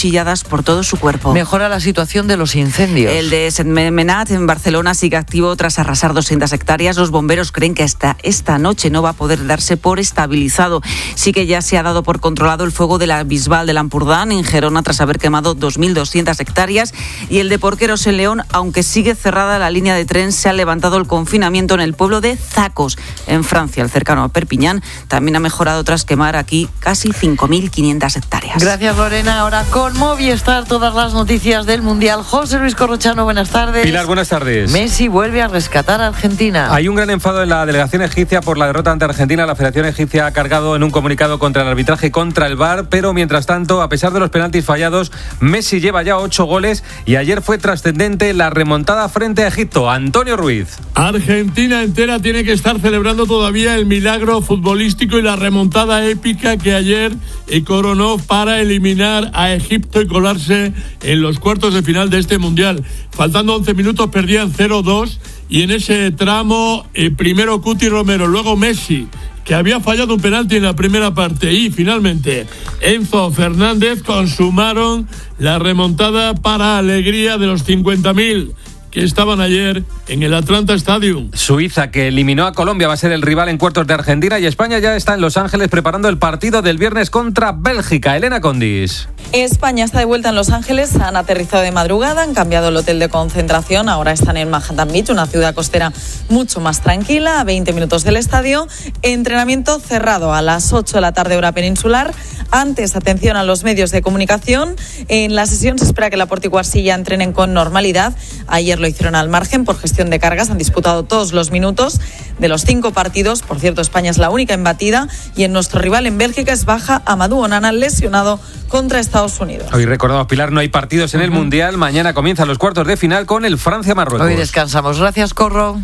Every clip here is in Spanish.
acuchilladas por todo su cuerpo. Mejora la situación de los incendios. El de Sentmenat en Barcelona sigue activo tras arrasar 200 hectáreas. Los bomberos creen que hasta esta noche no va a poder darse por estabilizado. Sí que ya se ha dado por controlado el fuego de la Bisbal del Ampurdán en Gerona tras haber quemado 2.200 hectáreas. Y el de Porqueros en León, aunque sigue cerrada la línea de tren, se ha levantado el confinamiento en el pueblo de Zacos, en Francia, el cercano a Perpiñán. También ha mejorado tras quemar aquí casi 5.500 hectáreas. Gracias, Lorena. Ahora con Movistar, todas las noticias del Mundial. José Luis Corrochano, buenas tardes. Pilar, buenas tardes. Messi vuelve a rescatar a Argentina. Hay un gran enfado en la delegación egipcia por la derrota ante Argentina. La Federación Egipcia ha cargado en un comunicado contra el arbitraje y contra el VAR, pero mientras tanto, a pesar de los penaltis fallados, Messi lleva ya 8 goles y ayer fue trascendente la remontada frente a Egipto. Antonio Ruiz. Argentina entera tiene que estar celebrando todavía el milagro futbolístico y la remontada épica que ayer coronó para eliminar a Egipto y colarse en los cuartos de final de este Mundial. Faltando 11 minutos perdían 0-2 y en ese tramo primero Cuti Romero, luego Messi, que había fallado un penalti en la primera parte, y finalmente Enzo Fernández consumaron la remontada para alegría de los 50.000 que estaban ayer en el Atlanta Stadium. Suiza, que eliminó a Colombia, va a ser el rival en cuartos de Argentina, y España ya está en Los Ángeles preparando el partido del viernes contra Bélgica. Elena Condis. España está de vuelta en Los Ángeles, han aterrizado de madrugada, han cambiado el hotel de concentración, ahora están en Manhattan Beach, una ciudad costera mucho más tranquila, a 20 minutos del estadio. Entrenamiento cerrado a las 8 de la tarde hora peninsular. Antes, atención a los medios de comunicación, en la sesión se espera que Laporte y Cubarsí entrenen con normalidad. Ayer lo hicieron al margen por gestión de cargas, han disputado todos los minutos de los 5 partidos. Por cierto, España es la única imbatida y en nuestro rival en Bélgica es baja Amadou Onana, lesionado contra Estados Unidos. Hoy recordamos, Pilar, no hay partidos en el Mundial. Mañana comienzan los cuartos de final con el Francia-Marruecos. Hoy descansamos. Gracias, Corro.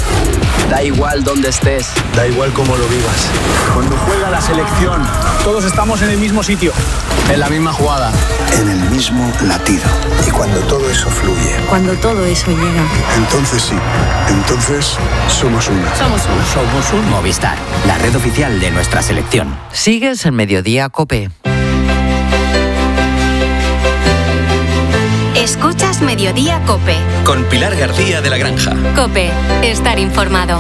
Da igual dónde estés, da igual cómo lo vivas. Cuando juega la selección, todos estamos en el mismo sitio, en la misma jugada, en el mismo latido. Y cuando todo eso fluye, cuando todo eso llega, entonces sí, entonces somos uno. Somos un Movistar, la red oficial de nuestra selección. Sigues en Mediodía COPE. Escuchas Mediodía COPE. Con Pilar García de la Granja. COPE, estar informado.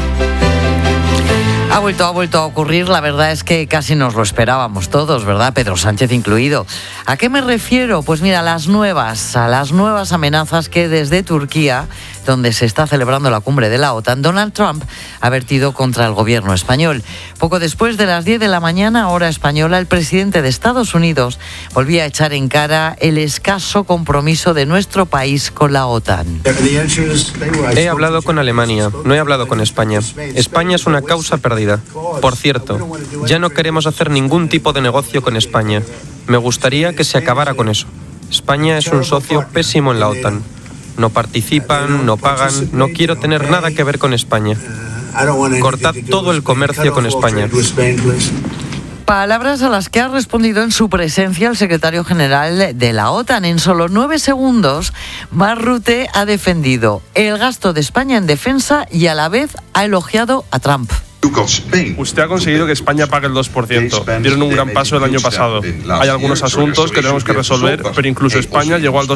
Ha vuelto a ocurrir, la verdad es que casi nos lo esperábamos todos, ¿verdad? Pedro Sánchez incluido. ¿A qué me refiero? Pues mira, a las nuevas amenazas que desde Turquía, donde se está celebrando la cumbre de la OTAN, Donald Trump ha vertido contra el gobierno español. Poco después de las 10 de la mañana, hora española, el presidente de Estados Unidos volvía a echar en cara el escaso compromiso de nuestro país con la OTAN. He hablado con Alemania, no he hablado con España. España es una causa perdida. Por cierto, ya no queremos hacer ningún tipo de negocio con España. Me gustaría que se acabara con eso. España es un socio pésimo en la OTAN. No participan, no pagan, no quiero tener nada que ver con España. Cortad todo el comercio con España. Palabras a las que ha respondido en su presencia el secretario general de la OTAN. En solo 9 segundos, Mark Rutte ha defendido el gasto de España en defensa y a la vez ha elogiado a Trump. Usted ha conseguido que España pague el 2%. Dieron un gran paso el año pasado. Hay algunos asuntos que tenemos que resolver, pero incluso España llegó al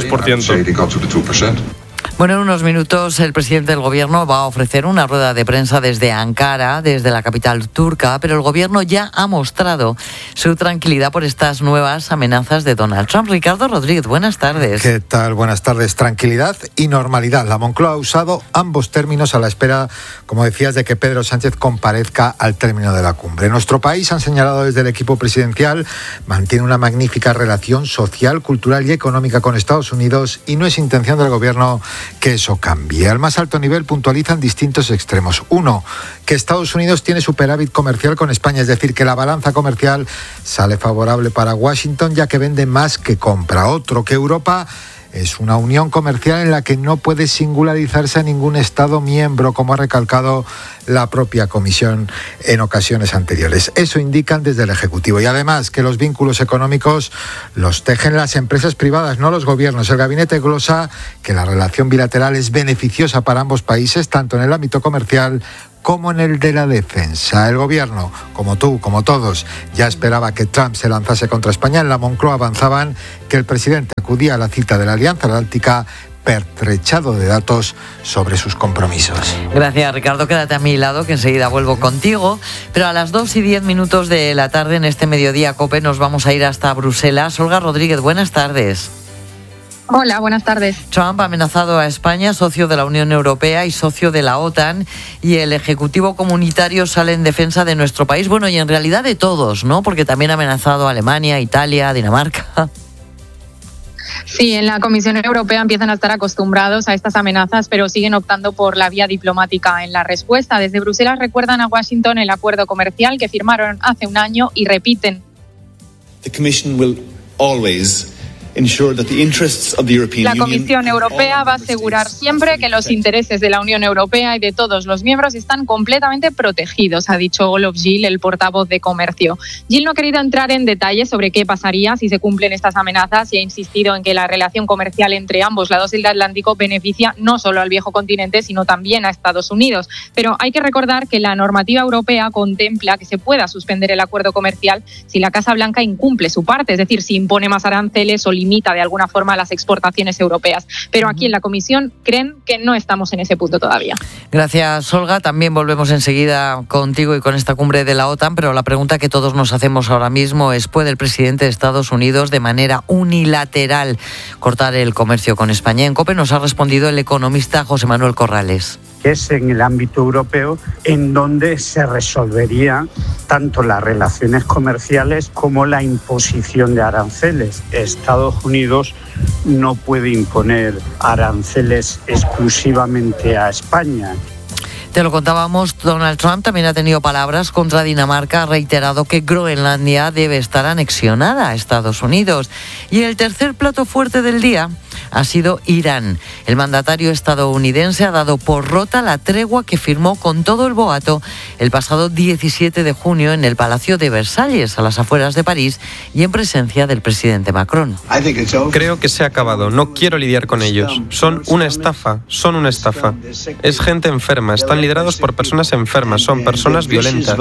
2%. Bueno, en unos minutos el presidente del gobierno va a ofrecer una rueda de prensa desde Ankara, desde la capital turca, pero el gobierno ya ha mostrado su tranquilidad por estas nuevas amenazas de Donald Trump. Ricardo Rodríguez, buenas tardes. ¿Qué tal? Buenas tardes. Tranquilidad y normalidad. La Moncloa ha usado ambos términos a la espera, como decías, de que Pedro Sánchez comparezca al término de la cumbre. Nuestro país, han señalado desde el equipo presidencial, mantiene una magnífica relación social, cultural y económica con Estados Unidos y no es intención del gobierno que eso cambie. Al más alto nivel puntualizan distintos extremos. Uno, que Estados Unidos tiene superávit comercial con España, es decir, que la balanza comercial sale favorable para Washington ya que vende más que compra. Otro, que Europa es una unión comercial en la que no puede singularizarse a ningún Estado miembro, como ha recalcado la propia Comisión en ocasiones anteriores. Eso indican desde el Ejecutivo. Y además que los vínculos económicos los tejen las empresas privadas, no los gobiernos. El gabinete glosa que la relación bilateral es beneficiosa para ambos países, tanto en el ámbito comercial como en el de la defensa. El gobierno, como tú, como todos, ya esperaba que Trump se lanzase contra España. En la Moncloa avanzaban que el presidente acudía a la cita de la Alianza Atlántica pertrechado de datos sobre sus compromisos. Gracias, Ricardo. Quédate a mi lado, que enseguida vuelvo contigo. Pero a las 2:10 de la tarde, en este Mediodía COPE, nos vamos a ir hasta Bruselas. Olga Rodríguez, buenas tardes. Hola, buenas tardes. Trump ha amenazado a España, socio de la Unión Europea y socio de la OTAN, y el Ejecutivo Comunitario sale en defensa de nuestro país. Bueno, y en realidad de todos, ¿no? Porque también ha amenazado a Alemania, Italia, Dinamarca. Sí, en la Comisión Europea empiezan a estar acostumbrados a estas amenazas, pero siguen optando por la vía diplomática en la respuesta. Desde Bruselas recuerdan a Washington el acuerdo comercial que firmaron hace un año y repiten. The Commission will always La Comisión Europea va a asegurar siempre que los intereses de la Unión Europea y de todos los miembros están completamente protegidos, ha dicho Olof Gil, el portavoz de Comercio. Gil no ha querido entrar en detalles sobre qué pasaría si se cumplen estas amenazas y ha insistido en que la relación comercial entre ambos lados del Atlántico beneficia no solo al viejo continente, sino también a Estados Unidos. Pero hay que recordar que la normativa europea contempla que se pueda suspender el acuerdo comercial si la Casa Blanca incumple su parte, es decir, si impone más aranceles o limita de alguna forma las exportaciones europeas. Pero aquí en la Comisión creen que no estamos en ese punto todavía. Gracias, Olga. También volvemos enseguida contigo y con esta cumbre de la OTAN, pero la pregunta que todos nos hacemos ahora mismo es: ¿puede el presidente de Estados Unidos de manera unilateral cortar el comercio con España? En COPE nos ha respondido el economista José Manuel Corrales. Es en el ámbito europeo en donde se resolvería tanto las relaciones comerciales como la imposición de aranceles. Estados Unidos no puede imponer aranceles exclusivamente a España. Te lo contábamos, Donald Trump también ha tenido palabras contra Dinamarca, ha reiterado que Groenlandia debe estar anexionada a Estados Unidos. Y el tercer plato fuerte del día ha sido Irán. El mandatario estadounidense ha dado por rota la tregua que firmó con todo el boato el pasado 17 de junio en el Palacio de Versalles, a las afueras de París, y en presencia del presidente Macron. Creo que se ha acabado. No quiero lidiar con ellos. Son una estafa. Es gente enferma. Están liderados por personas enfermas. Son personas violentas.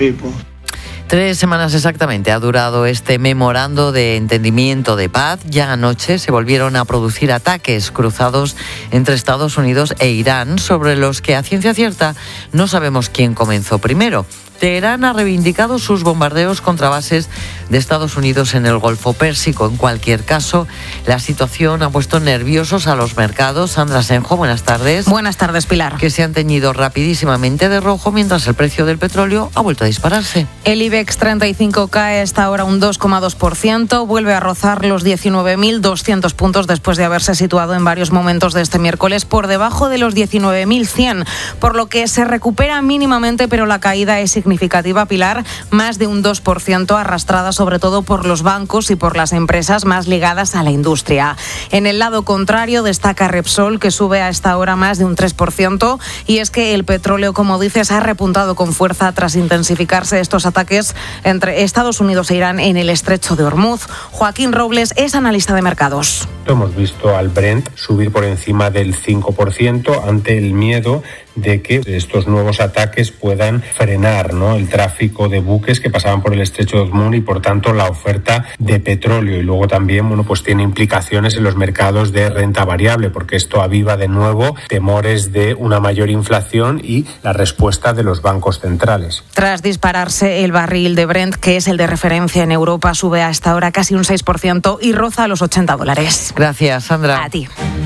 3 semanas exactamente ha durado este memorando de entendimiento de paz. Ya anoche se volvieron a producir ataques cruzados entre Estados Unidos e Irán, sobre los que a ciencia cierta no sabemos quién comenzó primero. Teherán ha reivindicado sus bombardeos contra bases de Estados Unidos en el Golfo Pérsico. En cualquier caso, la situación ha puesto nerviosos a los mercados. Sandra Senjo, buenas tardes. Buenas tardes, Pilar. Que se han teñido rapidísimamente de rojo mientras el precio del petróleo ha vuelto a dispararse. El IBEX 35 cae hasta ahora un 2,2%, vuelve a rozar los 19.200 puntos después de haberse situado en varios momentos de este miércoles por debajo de los 19.100, por lo que se recupera mínimamente, pero la caída es significativa, Pilar, más de un 2%, arrastrada sobre todo por los bancos y por las empresas más ligadas a la industria. En el lado contrario destaca Repsol, que sube a esta hora más de un 3%, y es que el petróleo, como dices, ha repuntado con fuerza tras intensificarse estos ataques entre Estados Unidos e Irán en el estrecho de Hormuz. Joaquín Robles es analista de mercados. Hemos visto al Brent subir por encima del 5% ante el miedo de que estos nuevos ataques puedan frenar, ¿no?, el tráfico de buques que pasaban por el estrecho de Hormuz y por tanto la oferta de petróleo. Y luego también, pues tiene implicaciones en los mercados de renta variable, porque esto aviva de nuevo temores de una mayor inflación y la respuesta de los bancos centrales. Tras dispararse el barril de Brent, que es el de referencia en Europa, sube a esta hora casi un 6% y roza los $80. Gracias, Sandra. A ti.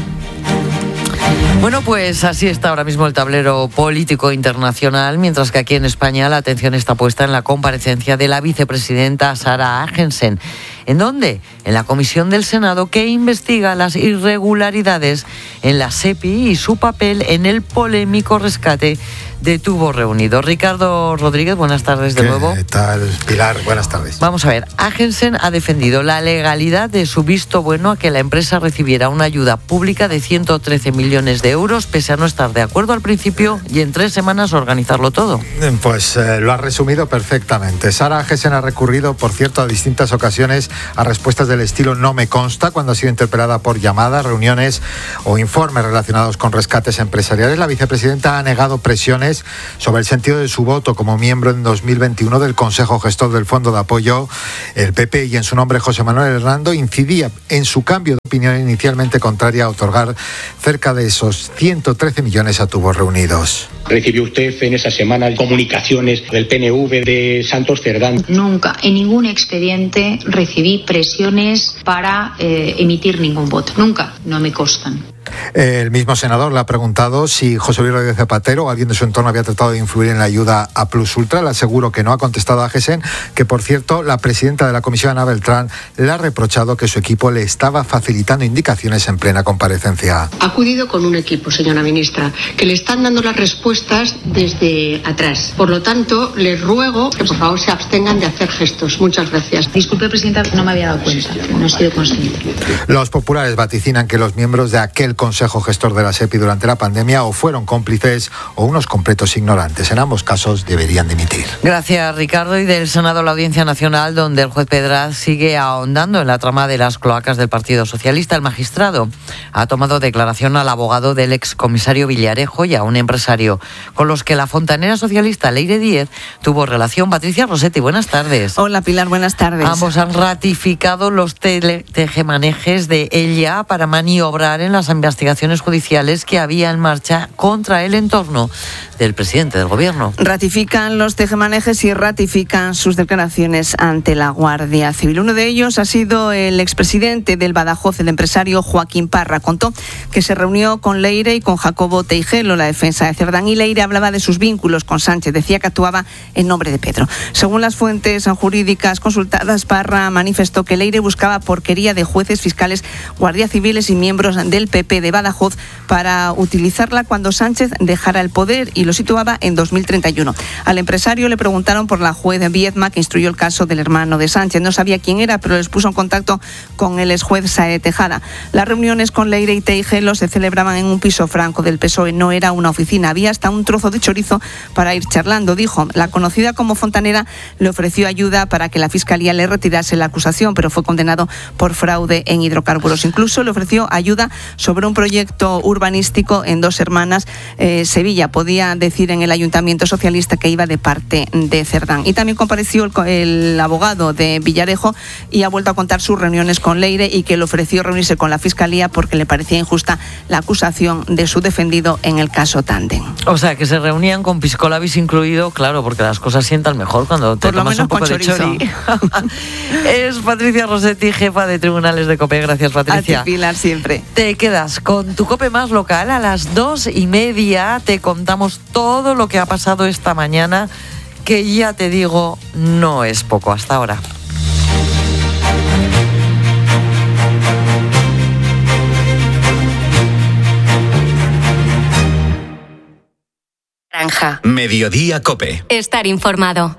Bueno, pues así está ahora mismo el tablero político internacional, mientras que aquí en España la atención está puesta en la comparecencia de la vicepresidenta Sara Agensen. ¿En dónde? En la comisión del Senado que investiga las irregularidades en la SEPI y su papel en el polémico rescate de Tubos Reunidos. Ricardo Rodríguez, buenas tardes de nuevo. ¿Qué tal, Pilar? Buenas tardes. Vamos a ver, Agensen ha defendido la legalidad de su visto bueno a que la empresa recibiera una ayuda pública de 113 millones de euros, pese a no estar de acuerdo al principio y en 3 semanas organizarlo todo. Pues lo ha resumido perfectamente. Sara Agensen ha recurrido, por cierto, a distintas ocasiones a respuestas del estilo "no me consta" cuando ha sido interpelada por llamadas, reuniones o informes relacionados con rescates empresariales. La vicepresidenta ha negado presiones mes sobre el sentido de su voto como miembro en 2021 del Consejo Gestor del Fondo de Apoyo. El PP, y en su nombre José Manuel Hernando, incidía en su cambio de opinión inicialmente contraria a otorgar cerca de esos 113 millones a Tubos Reunidos. ¿Recibió usted en esa semana comunicaciones del PNV de Santos Cerdán? Nunca, en ningún expediente recibí presiones para emitir ningún voto. Nunca, no me constan. El mismo senador le ha preguntado si José Luis Rodríguez Zapatero o alguien de su entorno había tratado de influir en la ayuda a Plus Ultra. Le aseguro que no. Ha contestado a GESEN que, por cierto, la presidenta de la comisión, Ana Beltrán, le ha reprochado que su equipo le estaba facilitando indicaciones en plena comparecencia. Ha acudido con un equipo, señora ministra, que le están dando las respuestas desde atrás. Por lo tanto, les ruego que por favor se abstengan de hacer gestos. Muchas gracias. Disculpe, presidenta, no me había dado cuenta. No he sido consciente. Los populares vaticinan que los miembros de aquel Consejo Gestor de la SEPI durante la pandemia o fueron cómplices o unos completos ignorantes. En ambos casos deberían dimitir. Gracias, Ricardo. Y del Senado, la Audiencia Nacional, donde el juez Pedraz sigue ahondando en la trama de las cloacas del Partido Socialista. El magistrado ha tomado declaración al abogado del excomisario Villarejo y a un empresario con los que la fontanera socialista Leire Díez tuvo relación. Patricia Rossetti, buenas tardes. Hola, Pilar, buenas tardes. Ambos han ratificado los tejemanejes de ella para maniobrar en las investigaciones judiciales que había en marcha contra el entorno del presidente del gobierno. Ratifican los tejemanejes y ratifican sus declaraciones ante la Guardia Civil. Uno de ellos ha sido el expresidente del Badajoz, el empresario Joaquín Parra. Contó que se reunió con Leire y con Jacobo Teijelo, la defensa de Cerdán, y Leire hablaba de sus vínculos con Sánchez. Decía que actuaba en nombre de Pedro. Según las fuentes jurídicas consultadas, Parra manifestó que Leire buscaba porquería de jueces, fiscales, guardias civiles y miembros del PP de Badajoz para utilizarla cuando Sánchez dejara el poder, y lo situaba en 2031. Al empresario le preguntaron por la juez Viedma, que instruyó el caso del hermano de Sánchez. No sabía quién era, pero les puso en contacto con el exjuez Sae Tejada. Las reuniones con Leire y Teijelo se celebraban en un piso franco del PSOE. No era una oficina, había hasta un trozo de chorizo para ir charlando, dijo. La conocida como fontanera le ofreció ayuda para que la Fiscalía le retirase la acusación, pero fue condenado por fraude en hidrocarburos. Incluso le ofreció ayuda sobre un proyecto urbanístico en Dos Hermanas, Sevilla. Podía decir en el Ayuntamiento Socialista que iba de parte de Cerdán. Y también compareció el abogado de Villarejo y ha vuelto a contar sus reuniones con Leire y que le ofreció reunirse con la Fiscalía porque le parecía injusta la acusación de su defendido en el caso Tandem. O sea, que se reunían con piscolabis incluido, claro, porque las cosas sientan mejor cuando te tomas un poco de chori. Es Patricia Rossetti, jefa de Tribunales de COPE. Gracias, Patricia. A ti, Pilar, siempre. Te quedas con tu COPE más local. A las 2:30 te contamos todo lo que ha pasado esta mañana, que ya te digo, no es poco hasta ahora. Granja. Mediodía COPE. Estar informado.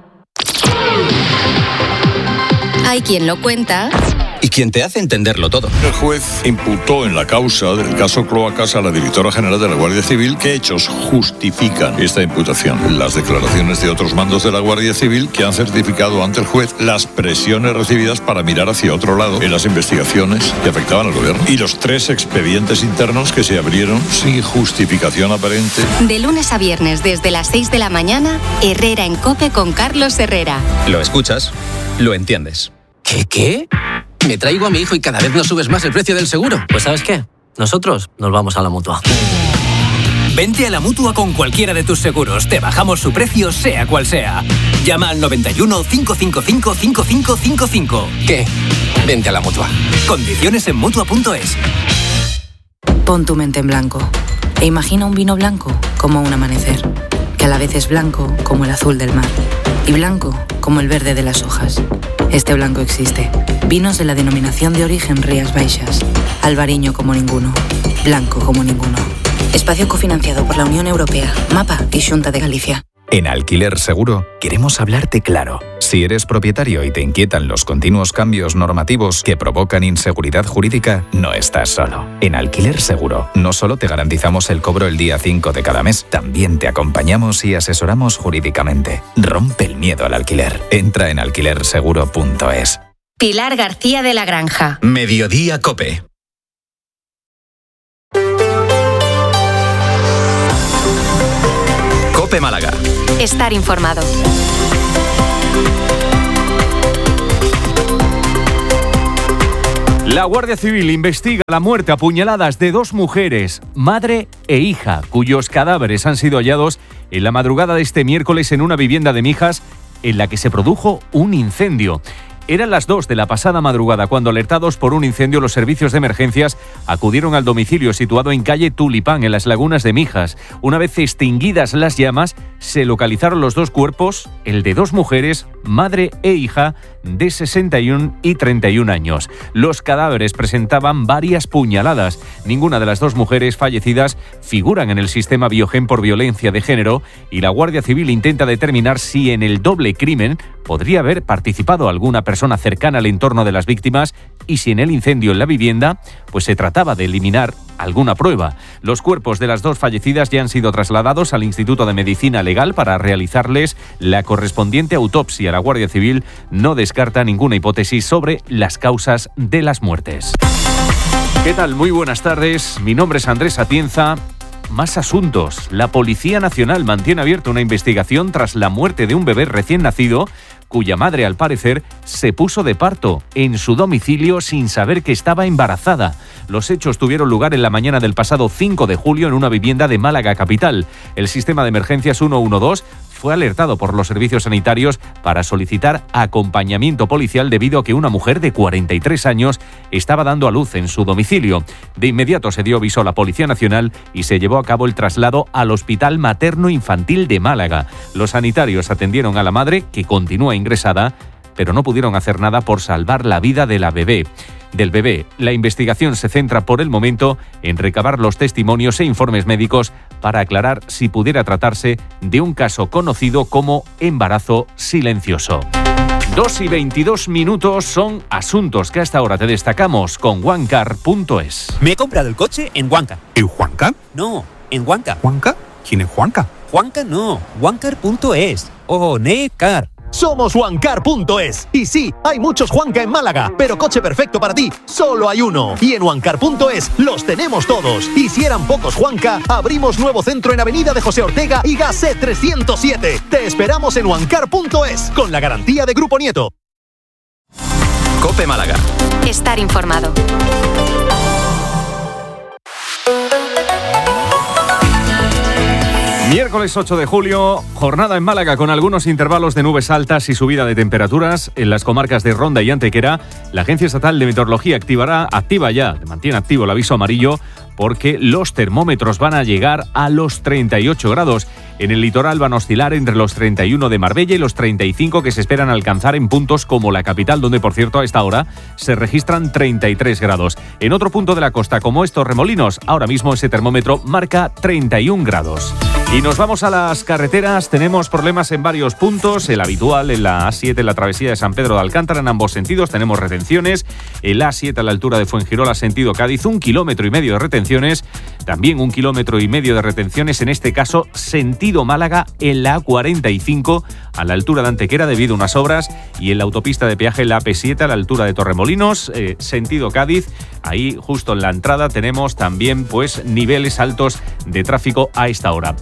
Hay quien lo cuenta y quien te hace entenderlo todo. El juez imputó en la causa del caso Cloacas a la directora general de la Guardia Civil. ¿Qué hechos justifican esta imputación? Las declaraciones de otros mandos de la Guardia Civil que han certificado ante el juez las presiones recibidas para mirar hacia otro lado en las investigaciones que afectaban al gobierno, y los 3 expedientes internos que se abrieron sin justificación aparente. De lunes a viernes desde las 6 de la mañana, Herrera en COPE con Carlos Herrera. Lo escuchas, lo entiendes. ¿Qué? Me traigo a mi hijo y cada vez nos subes más el precio del seguro. Pues ¿sabes qué? Nosotros nos vamos a la Mutua. Vente a la Mutua con cualquiera de tus seguros. Te bajamos su precio, sea cual sea. Llama al 91 555 5555. ¿Qué? Vente a la Mutua. Condiciones en Mutua.es. Pon tu mente en blanco e imagina un vino blanco como un amanecer, que a la vez es blanco como el azul del mar y blanco como el verde de las hojas. Este blanco existe. Vinos de la denominación de origen Rías Baixas. Albariño como ninguno. Blanco como ninguno. Espacio cofinanciado por la Unión Europea, MAPA y Xunta de Galicia. En Alquiler Seguro queremos hablarte claro. Si eres propietario y te inquietan los continuos cambios normativos que provocan inseguridad jurídica, no estás solo. En Alquiler Seguro no solo te garantizamos el cobro el día 5 de cada mes, también te acompañamos y asesoramos jurídicamente. Rompe el miedo al alquiler. Entra en alquilerseguro.es. Pilar García de la Granja. Mediodía COPE. COPE Málaga. Estar informado. La Guardia Civil investiga la muerte a puñaladas de 2 mujeres, madre e hija, cuyos cadáveres han sido hallados en la madrugada de este miércoles en una vivienda de Mijas en la que se produjo un incendio. Eran las 2 de la pasada madrugada cuando, alertados por un incendio, los servicios de emergencias acudieron al domicilio situado en calle Tulipán, en las Lagunas de Mijas. Una vez extinguidas las llamas, se localizaron los 2 cuerpos, el de 2 mujeres, madre e hija, de 61 y 31 años. Los cadáveres presentaban varias puñaladas. Ninguna de las 2 mujeres fallecidas figuran en el sistema Biogen por violencia de género y la Guardia Civil intenta determinar si en el doble crimen podría haber participado alguna persona cercana al entorno de las víctimas y si en el incendio en la vivienda pues se trataba de eliminar alguna prueba. Los cuerpos de las 2 fallecidas ya han sido trasladados al Instituto de Medicina Legal para realizarles la correspondiente autopsia. La Guardia Civil no descarta ninguna hipótesis sobre las causas de las muertes. ¿Qué tal? Muy buenas tardes. Mi nombre es Andrés Atienza. Más asuntos. La Policía Nacional mantiene abierta una investigación tras la muerte de un bebé recién nacido cuya madre, al parecer, se puso de parto en su domicilio sin saber que estaba embarazada. Los hechos tuvieron lugar en la mañana del pasado 5 de julio en una vivienda de Málaga capital. El sistema de emergencias 112 fue alertado por los servicios sanitarios para solicitar acompañamiento policial debido a que una mujer de 43 años estaba dando a luz en su domicilio. De inmediato se dio aviso a la Policía Nacional y se llevó a cabo el traslado al Hospital Materno Infantil de Málaga. Los sanitarios atendieron a la madre, que continúa ingresada, pero no pudieron hacer nada por salvar la vida del bebé. La investigación se centra por el momento en recabar los testimonios e informes médicos para aclarar si pudiera tratarse de un caso conocido como embarazo silencioso. 2:22 son asuntos que hasta ahora te destacamos con Wancar.es. Me he comprado el coche en Wancar. ¿En Juanca? No, en Wancar. ¿Juanca? ¿Quién es Juanca? Juanca no, Wancar.es. Oh, Necar. Somos Wancar.es. Y sí, hay muchos Juanca en Málaga, pero coche perfecto para ti, solo hay uno. Y en Wancar.es los tenemos todos. Y si eran pocos Juanca, abrimos nuevo centro en Avenida de José Ortega y Gasset 307. Te esperamos en Wancar.es, con la garantía de Grupo Nieto. COPE Málaga. Estar informado. Miércoles 8 de julio, jornada en Málaga con algunos intervalos de nubes altas y subida de temperaturas en las comarcas de Ronda y Antequera. La Agencia Estatal de Meteorología mantiene activo el aviso amarillo porque los termómetros van a llegar a los 38 grados. En el litoral van a oscilar entre los 31 de Marbella y los 35 que se esperan alcanzar en puntos como la capital, donde, por cierto, a esta hora se registran 33 grados. En otro punto de la costa, como Torremolinos, ahora mismo ese termómetro marca 31 grados. Y nos vamos a las carreteras. Tenemos problemas en varios puntos. El habitual en la A7, en la travesía de San Pedro de Alcántara, en ambos sentidos tenemos retenciones. El A7 a la altura de Fuengirola, sentido Cádiz, 1,5 kilómetros de retenciones. También 1,5 kilómetros de retenciones, en este caso sentido Málaga, en la A45 a la altura de Antequera debido a unas obras. Y en la autopista de peaje, la AP7 a la altura de Torremolinos, sentido Cádiz. Ahí justo en la entrada tenemos también pues niveles altos de tráfico a esta hora.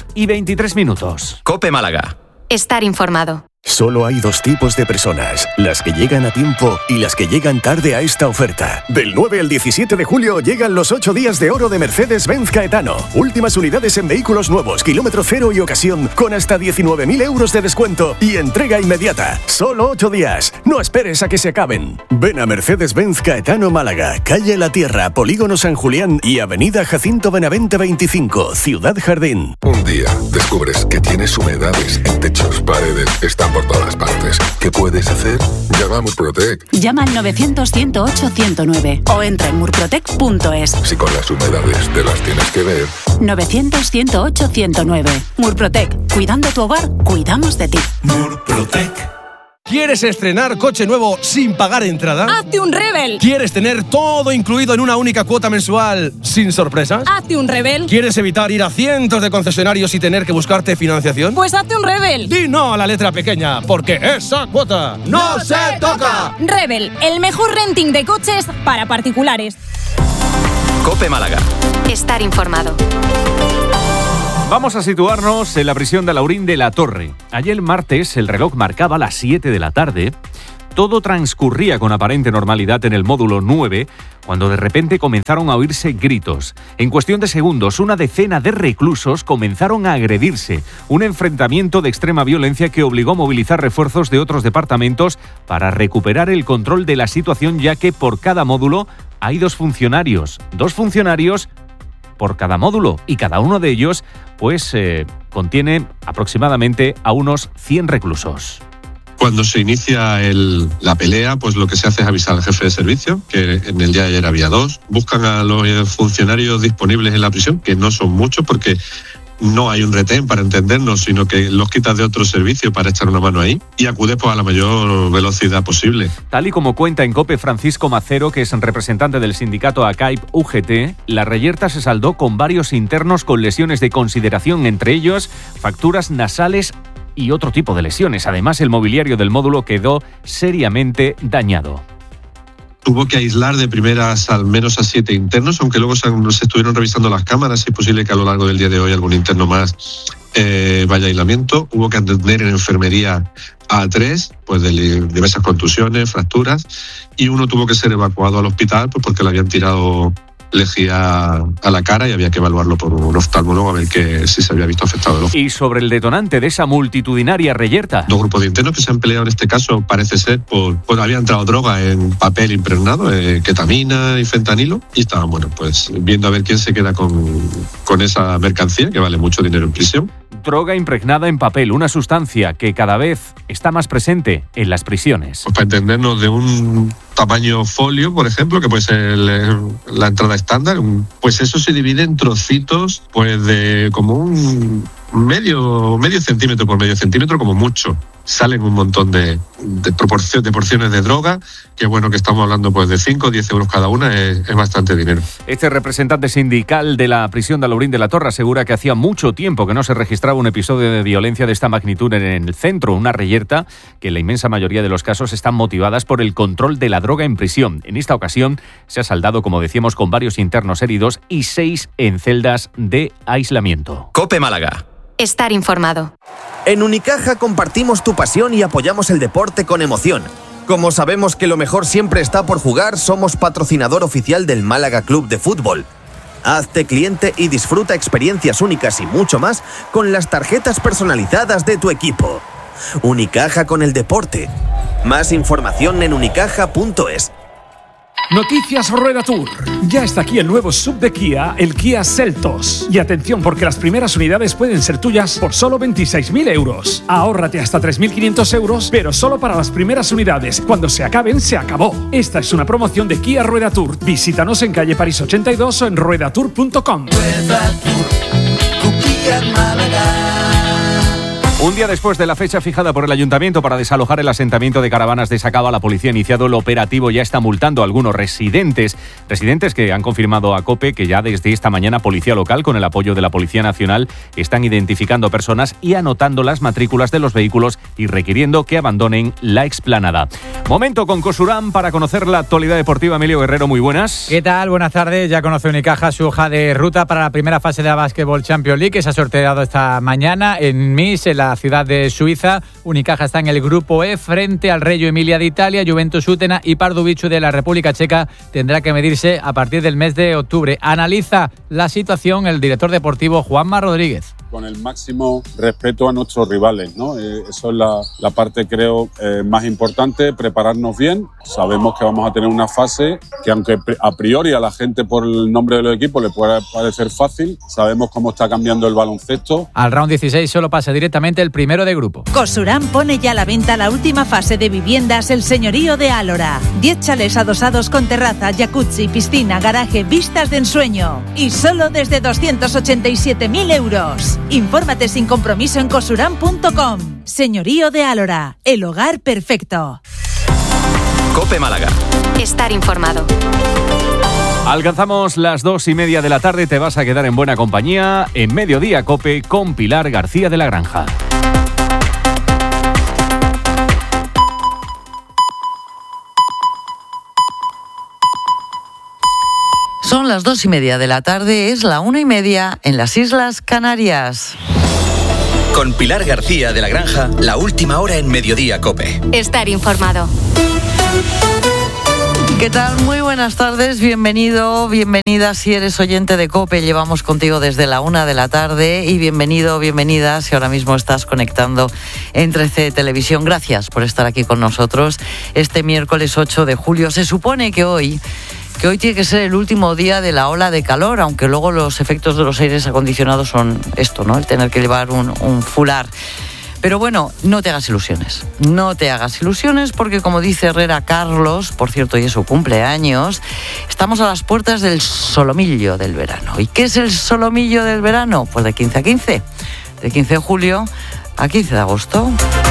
2:23. COPE Málaga. Estar informado. Solo hay 2 tipos de personas, las que llegan a tiempo y las que llegan tarde a esta oferta. Del 9 al 17 de julio llegan los 8 días de oro de Mercedes-Benz Caetano. Últimas unidades en vehículos nuevos, kilómetro cero y ocasión, con hasta 19.000 euros de descuento y entrega inmediata. Solo 8 días. No esperes a que se acaben. Ven a Mercedes-Benz Caetano Málaga, calle La Tierra, Polígono San Julián y avenida Jacinto Benavente 25, Ciudad Jardín. Un día descubres que tienes humedades en techos, paredes, están por todas partes. ¿Qué puedes hacer? Llama a Murprotec. Llama al 900-108-109 o entra en murprotec.es. Si con las humedades te las tienes que ver. 900-108-109. Murprotec. Cuidando tu hogar, cuidamos de ti. Murprotec. ¿Quieres estrenar coche nuevo sin pagar entrada? ¡Hazte un Rebel! ¿Quieres tener todo incluido en una única cuota mensual sin sorpresas? ¡Hazte un Rebel! ¿Quieres evitar ir a cientos de concesionarios y tener que buscarte financiación? ¡Pues hazte un Rebel! Di no a la letra pequeña, porque esa cuota no se toca. Rebel, el mejor renting de coches para particulares. COPE Málaga. Estar informado. Vamos a situarnos en la prisión de Alhaurín de la Torre. Ayer martes el reloj marcaba las 7 de la tarde. Todo transcurría con aparente normalidad en el módulo 9, cuando de repente comenzaron a oírse gritos. En cuestión de segundos, una decena de reclusos comenzaron a agredirse. Un enfrentamiento de extrema violencia que obligó a movilizar refuerzos de otros departamentos para recuperar el control de la situación, ya que por cada módulo hay dos funcionarios por cada módulo, y cada uno de ellos contiene aproximadamente a unos 100 reclusos. Cuando se inicia la pelea, pues lo que se hace es avisar al jefe de servicio, que en el día de ayer había 2. Buscan a los funcionarios disponibles en la prisión, que no son muchos porque no hay un retén para entendernos, sino que los quitas de otro servicio para echar una mano ahí, y acudes a la mayor velocidad posible. Tal y como cuenta en COPE Francisco Macero, que es representante del sindicato ACAIP UGT, la reyerta se saldó con varios internos con lesiones de consideración, entre ellos fracturas nasales y otro tipo de lesiones. Además, el mobiliario del módulo quedó seriamente dañado. Tuvo que aislar de primeras al menos a 7 internos, aunque luego se estuvieron revisando las cámaras. Es posible que a lo largo del día de hoy algún interno más vaya a aislamiento. Hubo que atender en enfermería a 3, pues de diversas contusiones, fracturas, y uno tuvo que ser evacuado al hospital pues porque le habían tirado lejía a la cara y había que evaluarlo por un oftalmólogo a ver si se había visto afectado el ojo. Y sobre el detonante de esa multitudinaria reyerta. 2 grupos de internos que se han peleado en este caso, parece ser, había entrado droga en papel impregnado, ketamina y fentanilo, y estaban, pues viendo a ver quién se queda con esa mercancía, que vale mucho dinero en prisión. Droga impregnada en papel, una sustancia que cada vez está más presente en las prisiones. Pues para entendernos, de un tamaño folio, por ejemplo, que puede ser la entrada estándar, pues eso se divide en trocitos de como un medio centímetro por medio centímetro, como mucho. Salen un montón de porciones de droga, que que estamos hablando de 5 o 10 euros cada una, es bastante dinero. Este representante sindical de la prisión de Alhaurín de la Torre asegura que hacía mucho tiempo que no se registraba un episodio de violencia de esta magnitud en el centro, una reyerta que en la inmensa mayoría de los casos están motivadas por el control de la droga en prisión. En esta ocasión se ha saldado, como decíamos, con varios internos heridos y 6 en celdas de aislamiento. COPE Málaga. Estar informado. En Unicaja compartimos tu pasión y apoyamos el deporte con emoción. Como sabemos que lo mejor siempre está por jugar, somos patrocinador oficial del Málaga Club de Fútbol. Hazte cliente y disfruta experiencias únicas y mucho más con las tarjetas personalizadas de tu equipo. Unicaja con el deporte. Más información en unicaja.es. Noticias Rueda Tour. Ya está aquí el nuevo sub de Kia, el Kia Seltos. Y atención, porque las primeras unidades pueden ser tuyas por solo 26.000 euros. Ahórrate hasta 3.500 euros, pero solo para las primeras unidades. Cuando se acaben, se acabó. Esta es una promoción de Kia Rueda Tour. Visítanos en calle París 82 o en ruedatour.com. Rueda Tour, tu Kia Málaga. Un día después de la fecha fijada por el Ayuntamiento para desalojar el asentamiento de caravanas de Sacaba, la policía ha iniciado el operativo. Ya está multando a algunos residentes que han confirmado a COPE que ya desde esta mañana Policía Local, con el apoyo de la Policía Nacional, están identificando personas y anotando las matrículas de los vehículos y requiriendo que abandonen la explanada. Momento con Cosurán para conocer la actualidad deportiva. Emilio Guerrero, muy buenas. ¿Qué tal? Buenas tardes. Ya conoce Unicaja su hoja de ruta para la primera fase de la Basketball Champions League, que se ha sorteado esta mañana en Minsk, en la ciudad de Suiza. Unicaja está en el grupo E frente al Reggio Emilia de Italia. Juventus Utena y Pardubice de la República Checa tendrá que medirse a partir del mes de octubre. Analiza la situación el director deportivo Juanma Rodríguez. Con el máximo respeto a nuestros rivales, ¿no? Eso es la parte, creo, más importante, prepararnos bien. Sabemos que vamos a tener una fase que, aunque a priori a la gente por el nombre de los equipos le pueda parecer fácil, sabemos cómo está cambiando el baloncesto. Al round 16 solo pasa directamente el primero de grupo. Cosurán pone ya a la venta la última fase de viviendas El Señorío de Álora. 10 chalés adosados con terraza, jacuzzi, piscina, garaje, vistas de ensueño. Y solo desde 287.000 euros. Infórmate sin compromiso en cosurán.com. Señorío de Álora, el hogar perfecto. COPE Málaga. Estar informado. Alcanzamos las 2:30 de la tarde. Te vas a quedar en buena compañía en Mediodía COPE con Pilar García de la Granja. Son las 2:30 de la tarde, es la 1:30 en las Islas Canarias. Con Pilar García de la Granja, la última hora en Mediodía COPE. Estar informado. ¿Qué tal? Muy buenas tardes, bienvenido, bienvenida si eres oyente de COPE, llevamos contigo desde la 1 de la tarde y bienvenido, bienvenida si ahora mismo estás conectando en 13 Televisión. Gracias por estar aquí con nosotros este miércoles 8 de julio. Se supone que hoy tiene que ser el último día de la ola de calor, aunque luego los efectos de los aires acondicionados son esto, ¿no? El tener que llevar un fular. Pero bueno, no te hagas ilusiones porque como dice Herrera Carlos, por cierto, hoy es su cumpleaños, estamos a las puertas del solomillo del verano. ¿Y qué es el solomillo del verano? Pues de 15 a 15, de 15 de julio a 15 de agosto.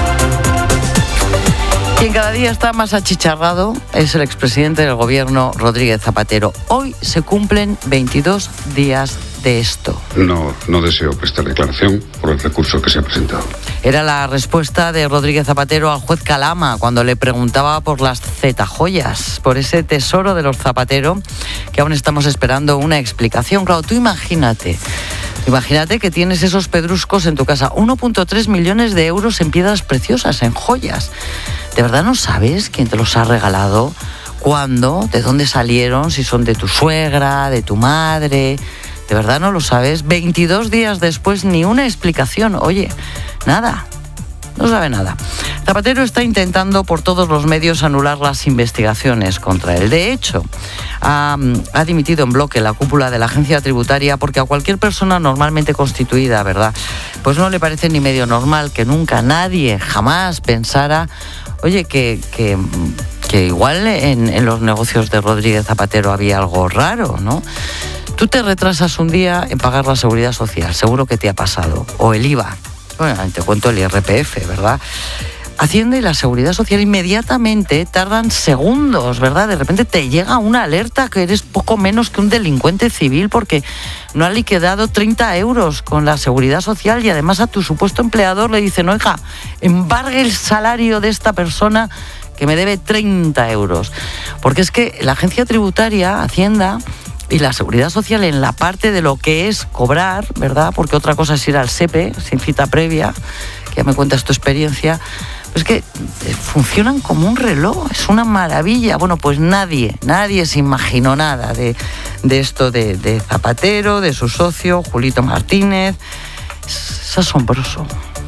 Quien cada día está más achicharrado es el expresidente del gobierno, Rodríguez Zapatero. Hoy se cumplen 22 días de esto. No deseo prestar declaración por el recurso que se ha presentado. Era la respuesta de Rodríguez Zapatero al juez Calama cuando le preguntaba por las Z-joyas, por ese tesoro de los Zapatero, que aún estamos esperando una explicación. Claro, tú imagínate que tienes esos pedruscos en tu casa, 1,3 millones de euros en piedras preciosas, en joyas. ¿De verdad no sabes quién te los ha regalado? ¿Cuándo? ¿De dónde salieron? Si son de tu suegra, de tu madre. ¿De verdad no lo sabes? 22 días después, ni una explicación. Oye, nada. No sabe nada. Zapatero está intentando por todos los medios anular las investigaciones contra él. De hecho, ha dimitido en bloque la cúpula de la agencia tributaria porque a cualquier persona normalmente constituida, ¿verdad?, pues no le parece ni medio normal que nunca nadie jamás pensara, oye, que igual en los negocios de Rodríguez Zapatero había algo raro, ¿no? Tú te retrasas un día en pagar la seguridad social, seguro que te ha pasado, o el IVA. Bueno, te cuento el IRPF, ¿verdad? Hacienda y la Seguridad Social inmediatamente tardan segundos, ¿verdad? De repente te llega una alerta que eres poco menos que un delincuente civil porque no ha liquidado 30 euros con la Seguridad Social y además a tu supuesto empleador le dicen, oiga, embargue el salario de esta persona que me debe 30 euros. Porque es que la agencia tributaria, Hacienda y la Seguridad Social en la parte de lo que es cobrar, ¿verdad? Porque otra cosa es ir al SEPE sin cita previa, que ya me cuentas tu experiencia, pues que funcionan como un reloj, es una maravilla. Bueno, pues nadie se imaginó nada de esto de Zapatero, de su socio, Julito Martínez. Es asombroso.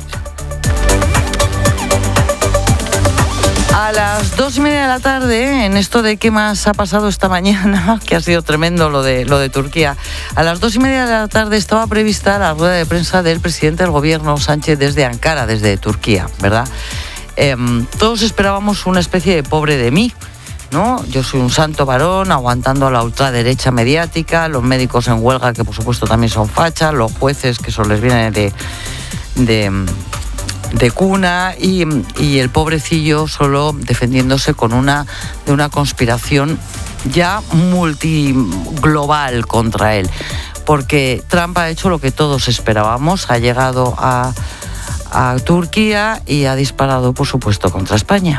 A las 2:30 de la tarde, en esto de qué más ha pasado esta mañana, que ha sido tremendo lo de Turquía, a las 2:30 de la tarde estaba prevista la rueda de prensa del presidente del gobierno, Sánchez, desde Ankara, desde Turquía, ¿verdad? Todos esperábamos una especie de pobre de mí, ¿no? Yo soy un santo varón aguantando a la ultraderecha mediática, los médicos en huelga, que por supuesto también son fachas, los jueces que eso les viene de cuna y el pobrecillo solo defendiéndose con de una conspiración ya multiglobal contra él, porque Trump ha hecho lo que todos esperábamos, ha llegado a Turquía y ha disparado, por supuesto, contra España.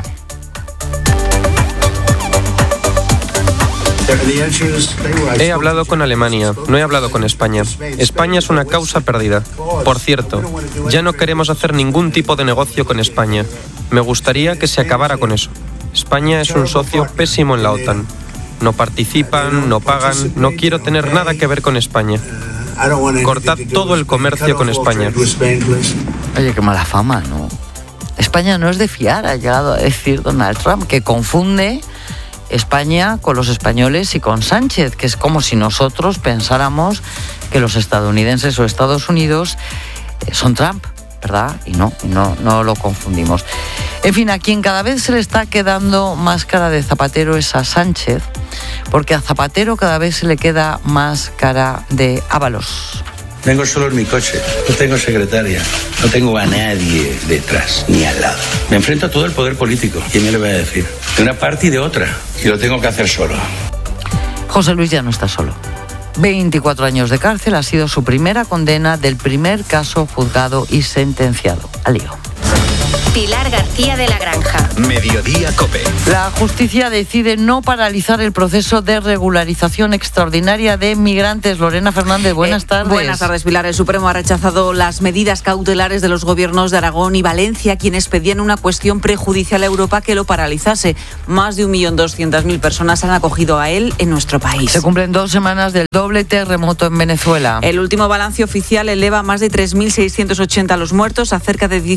He hablado con Alemania, no he hablado con España. España es una causa perdida. Por cierto, ya no queremos hacer ningún tipo de negocio con España. Me gustaría que se acabara con eso. España es un socio pésimo en la OTAN. No participan, no pagan, no quiero tener nada que ver con España. Cortad todo el comercio con España. Oye, qué mala fama, ¿no? España no es de fiar, ha llegado a decir Donald Trump, que confunde España con los españoles y con Sánchez, que es como si nosotros pensáramos que los estadounidenses o Estados Unidos son Trump, ¿verdad? Y no lo confundimos. En fin, a quien cada vez se le está quedando más cara de Zapatero es a Sánchez, porque a Zapatero cada vez se le queda más cara de Ábalos. Vengo solo en mi coche, no tengo secretaria, no tengo a nadie detrás ni al lado. Me enfrento a todo el poder político. ¿Quién me lo va a decir? De una parte y de otra. Y lo tengo que hacer solo. José Luis ya no está solo. 24 años de cárcel ha sido su primera condena del primer caso juzgado y sentenciado. Al lío. Pilar García de la Granja. Mediodía Cope. La justicia decide no paralizar el proceso de regularización extraordinaria de migrantes. Lorena Fernández, buenas tardes. Buenas tardes, Pilar. El Supremo ha rechazado las medidas cautelares de los gobiernos de Aragón y Valencia, quienes pedían una cuestión prejudicial a Europa que lo paralizase. Más de 1.200.000 personas han acogido a él en nuestro país. Se cumplen 2 semanas del doble terremoto en Venezuela. El último balance oficial eleva a más de 3.680 los muertos, a cerca de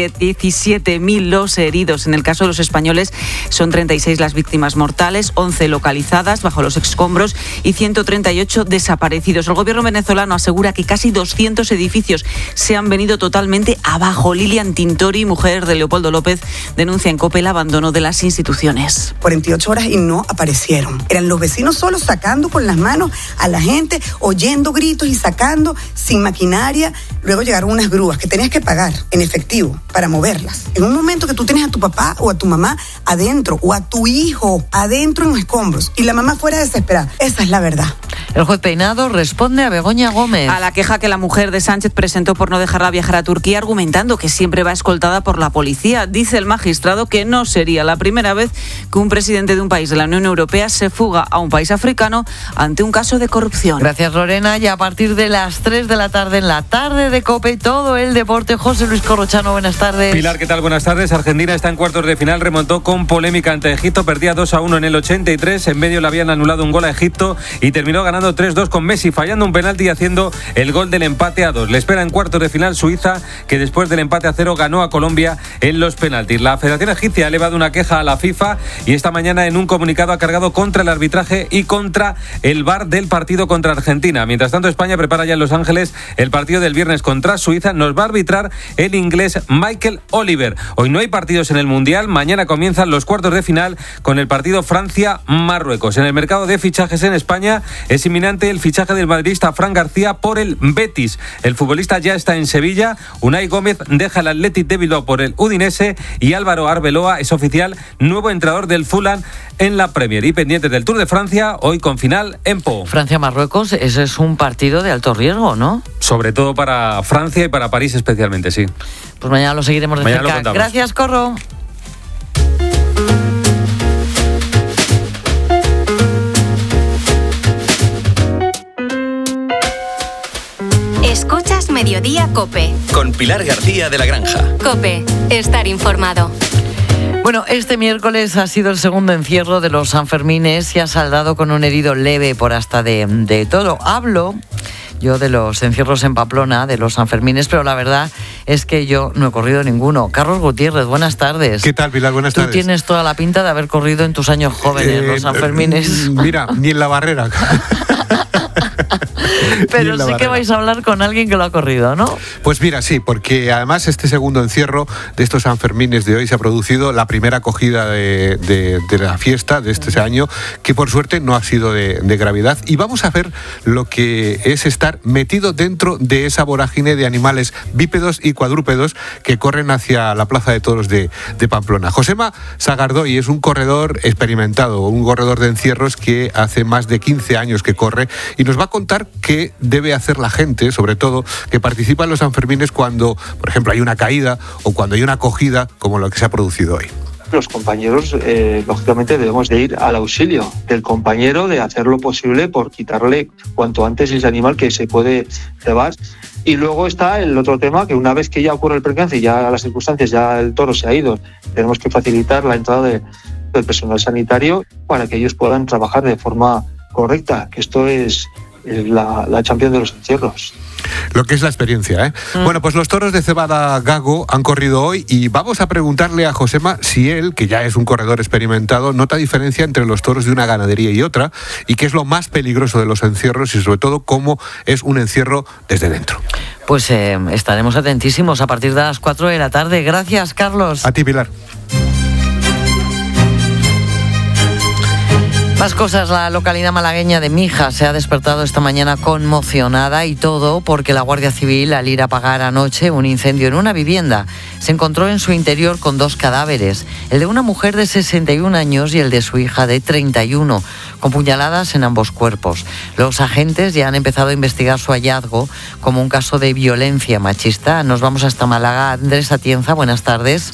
17.000 los heridos. En el caso de los españoles son 36 las víctimas mortales, 11 localizadas bajo los escombros y 138 desaparecidos. El gobierno venezolano asegura que casi 200 edificios se han venido totalmente abajo. Lilian Tintori, mujer de Leopoldo López, denuncia en COPE el abandono de las instituciones. 48 horas y no aparecieron. Eran los vecinos solos sacando con las manos a la gente, oyendo gritos y sacando sin maquinaria. Luego llegaron unas grúas que tenías que pagar en efectivo para moverlas. En un momento que tú tienes a tu papá o a tu mamá adentro o a tu hijo adentro en los escombros y la mamá fuera desesperada. Esa es la verdad. El juez Peinado responde a Begoña Gómez. A la queja que la mujer de Sánchez presentó por no dejarla viajar a Turquía, argumentando que siempre va escoltada por la policía. Dice el magistrado que no sería la primera vez que un presidente de un país de la Unión Europea se fuga a un país africano ante un caso de corrupción. Gracias, Lorena. Y a partir de las 3 de la tarde, en la tarde de COPE, todo el deporte. José Luis Corrochano, buenas tardes. Pilar, ¿qué tal? Buenas tardes. Argentina está en cuartos de final, remontó con polémica ante Egipto, perdía 2-1 en el 83, en medio le habían anulado un gol a Egipto y terminó ganando 3-2 con Messi, fallando un penalti y haciendo el gol del empate a 2. Le espera en cuartos de final Suiza, que después del empate a 0 ganó a Colombia en los penaltis. La Federación Egipcia ha elevado una queja a la FIFA y esta mañana en un comunicado ha cargado contra el arbitraje y contra el VAR del partido contra Argentina. Mientras tanto, España prepara ya en Los Ángeles el partido del viernes contra Suiza. Nos va a arbitrar el inglés Michael Oliver. Hoy no hay partidos en el Mundial, mañana comienzan los cuartos de final con el partido Francia-Marruecos. En el mercado de fichajes en España es inminente el fichaje del madridista Fran García por el Betis. El futbolista ya está en Sevilla, Unai Gómez deja el Athletic de Bilbao por el Udinese y Álvaro Arbeloa es oficial nuevo entrenador del Fulham en la Premier. Y pendientes del Tour de Francia, hoy con final en Po. Francia-Marruecos, ese es un partido de alto riesgo, ¿no? Sobre todo para Francia y para París especialmente, sí. Pues mañana lo seguiremos de cerca. Gracias, Corro. Escuchas Mediodía Cope. Con Pilar García de la Granja. Cope, estar informado. Bueno, este miércoles ha sido el segundo encierro de los Sanfermines y ha saldado con un herido leve por hasta de todo. Hablo yo de los encierros en Pamplona, de los Sanfermines, pero la verdad es que yo no he corrido ninguno. Carlos Gutiérrez, buenas tardes. ¿Qué tal, Pilar? Buenas tardes. Tú tienes toda la pinta de haber corrido en tus años jóvenes, los Sanfermines. Mira, ni en la barrera. Pero sí que vais a hablar con alguien que lo ha corrido, ¿no? Pues mira, sí, porque además este segundo encierro de estos Sanfermines de hoy se ha producido la primera acogida de la fiesta de este año, que por suerte no ha sido de gravedad. Y vamos a ver lo que es estar metido dentro de esa vorágine de animales bípedos y cuadrúpedos que corren hacia la Plaza de Toros de Pamplona. Josema Sagardoy es un corredor experimentado, un corredor de encierros que hace más de 15 años que corre y nos va a contar qué debe hacer la gente, sobre todo que participa en los Sanfermines cuando, por ejemplo, hay una caída o cuando hay una acogida como lo que se ha producido hoy. Los compañeros, lógicamente, debemos de ir al auxilio del compañero, de hacer lo posible por quitarle cuanto antes ese animal que se puede cebar. Y luego está el otro tema, que una vez que ya ocurre el percance y ya las circunstancias, ya el toro se ha ido, tenemos que facilitar la entrada del personal sanitario para que ellos puedan trabajar de forma correcta, que esto es la Champions de los encierros. Lo que es la experiencia, ¿eh? Bueno, pues los toros de Cebada Gago han corrido hoy y vamos a preguntarle a Josema si él, que ya es un corredor experimentado, nota diferencia entre los toros de una ganadería y otra y qué es lo más peligroso de los encierros y sobre todo cómo es un encierro desde dentro. Pues estaremos atentísimos a partir de las 4 de la tarde. Gracias, Carlos. A ti, Pilar. Más cosas, la localidad malagueña de Mijas se ha despertado esta mañana conmocionada y todo porque la Guardia Civil, al ir a apagar anoche un incendio en una vivienda, se encontró en su interior con 2 cadáveres, el de una mujer de 61 años y el de su hija de 31, con puñaladas en ambos cuerpos. Los agentes ya han empezado a investigar su hallazgo como un caso de violencia machista. Nos vamos hasta Málaga. Andrés Atienza, buenas tardes.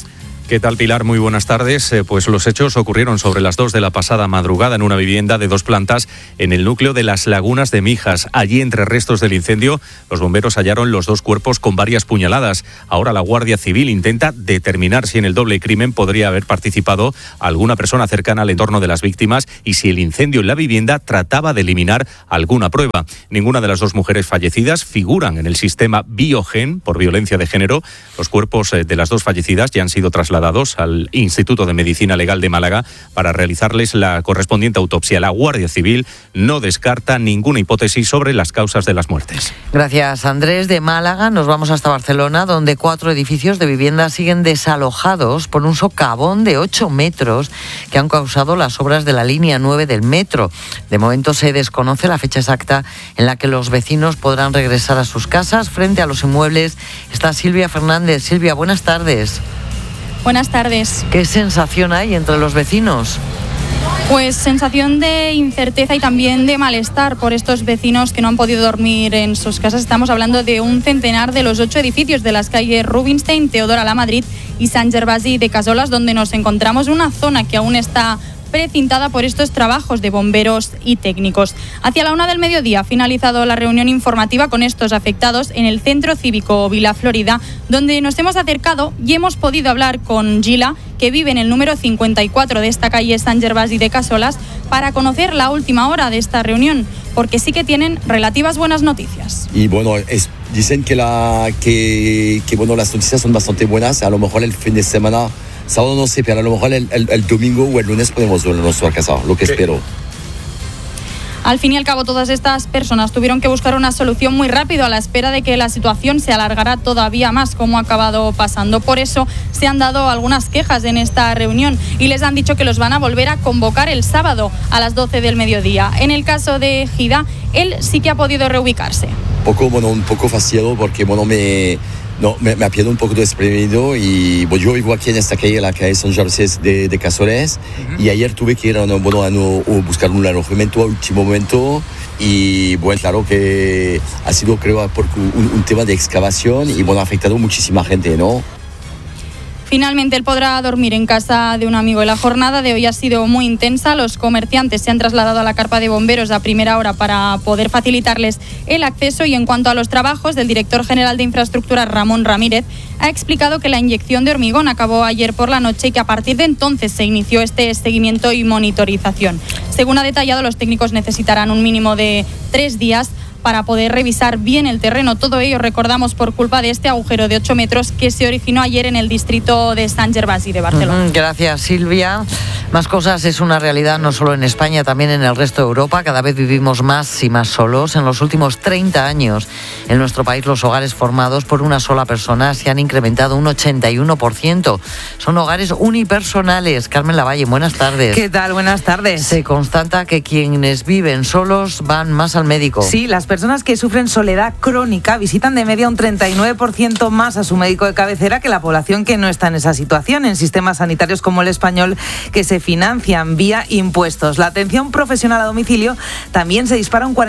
¿Qué tal, Pilar? Muy buenas tardes. Pues los hechos ocurrieron sobre las 2 de la pasada madrugada en una vivienda de 2 plantas en el núcleo de Las Lagunas de Mijas. Allí, entre restos del incendio, los bomberos hallaron los 2 cuerpos con varias puñaladas. Ahora la Guardia Civil intenta determinar si en el doble crimen podría haber participado alguna persona cercana al entorno de las víctimas y si el incendio en la vivienda trataba de eliminar alguna prueba. Ninguna de las 2 mujeres fallecidas figuran en el sistema Biogen por violencia de género. Los cuerpos de las 2 fallecidas ya han sido trasladados al Instituto de Medicina Legal de Málaga para realizarles la correspondiente autopsia. La Guardia Civil no descarta ninguna hipótesis sobre las causas de las muertes. Gracias, Andrés. De Málaga nos vamos hasta Barcelona, donde 4 edificios de vivienda siguen desalojados por un socavón de 8 metros que han causado las obras de la línea 9 del metro. De momento se desconoce la fecha exacta en la que los vecinos podrán regresar a sus casas. Frente a los inmuebles está Silvia Fernández. Silvia, buenas tardes. Buenas tardes. ¿Qué sensación hay entre los vecinos? Pues sensación de incerteza y también de malestar por estos vecinos que no han podido dormir en sus casas. Estamos hablando de un centenar de los 8 edificios de las calles Rubinstein, Teodora Lamadrid y Sant Gervasi de Casolas, donde nos encontramos, una zona que aún está precintada por estos trabajos de bomberos y técnicos. Hacia la 1 del mediodía ha finalizado la reunión informativa con estos afectados en el Centro Cívico Vila Florida, donde nos hemos acercado y hemos podido hablar con Gila, que vive en el número 54 de esta calle Sant Gervasi de Casolas, para conocer la última hora de esta reunión, porque sí que tienen relativas buenas noticias. Y bueno, dicen que las noticias son bastante buenas. A lo mejor el fin de semana, sábado no sé, pero a lo mejor el domingo o el lunes podemos volver a nuestra casa, lo que espero. Al fin y al cabo, todas estas personas tuvieron que buscar una solución muy rápido a la espera de que la situación se alargara todavía más, como ha acabado pasando. Por eso se han dado algunas quejas en esta reunión y les han dicho que los van a volver a convocar el sábado a las 12 del mediodía. En el caso de Gida, él sí que ha podido reubicarse. Un poco fastidiado porque me ha pillado un poco desprevenido y yo vivo aquí en esta calle, la calle Sant Gervasi de Casoles, y ayer tuve que ir a buscar un alojamiento a último momento y bueno, claro que ha sido, creo, un tema de excavación y ha afectado muchísima gente, ¿no? Finalmente él podrá dormir en casa de un amigo. La jornada de hoy ha sido muy intensa. Los comerciantes se han trasladado a la carpa de bomberos a primera hora para poder facilitarles el acceso. Y en cuanto a los trabajos, el director general de Infraestructura, Ramón Ramírez, ha explicado que la inyección de hormigón acabó ayer por la noche y que a partir de entonces se inició este seguimiento y monitorización. Según ha detallado, los técnicos necesitarán un mínimo de 3 días para poder revisar bien el terreno. Todo ello, recordamos, por culpa de este agujero de 8 metros que se originó ayer en el distrito de Sant Gervasi de Barcelona. Gracias, Silvia. Más cosas es una realidad no solo en España, también en el resto de Europa. Cada vez vivimos más y más solos. En los últimos 30 años, en nuestro país, los hogares formados por una sola persona se han incrementado un 81%. Son hogares unipersonales. Carmen Lavalle, buenas tardes. ¿Qué tal? Buenas tardes. Se constata que quienes viven solos van más al médico. Sí, las personas que sufren soledad crónica visitan de media un 39% más a su médico de cabecera que la población que no está en esa situación, en sistemas sanitarios como el español, que se financian vía impuestos. La atención profesional a domicilio también se dispara un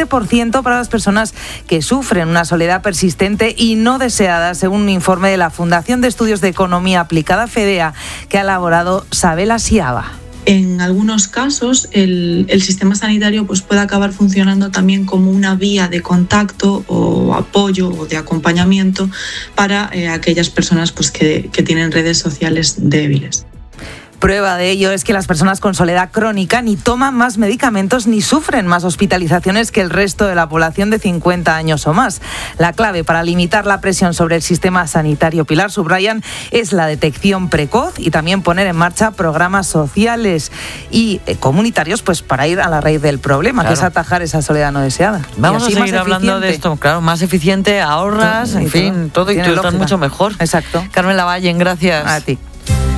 47% para las personas que sufren una soledad persistente y no deseada, según un informe de la Fundación de Estudios de Economía Aplicada, FEDEA, que ha elaborado Sabela Siaba. En algunos casos el sistema sanitario puede acabar funcionando también como una vía de contacto o apoyo o de acompañamiento para aquellas personas que tienen redes sociales débiles. Prueba de ello es que las personas con soledad crónica ni toman más medicamentos ni sufren más hospitalizaciones que el resto de la población de 50 años o más. La clave para limitar la presión sobre el sistema sanitario, Pilar, subrayan, es la detección precoz y también poner en marcha programas sociales y comunitarios para ir a la raíz del problema, claro, que es atajar esa soledad no deseada. Vamos a seguir hablando de esto, claro, más eficiente, ahorras, en fin, todo, y tú estás mucho mejor. Exacto. Carmen Lavalle, gracias. A ti.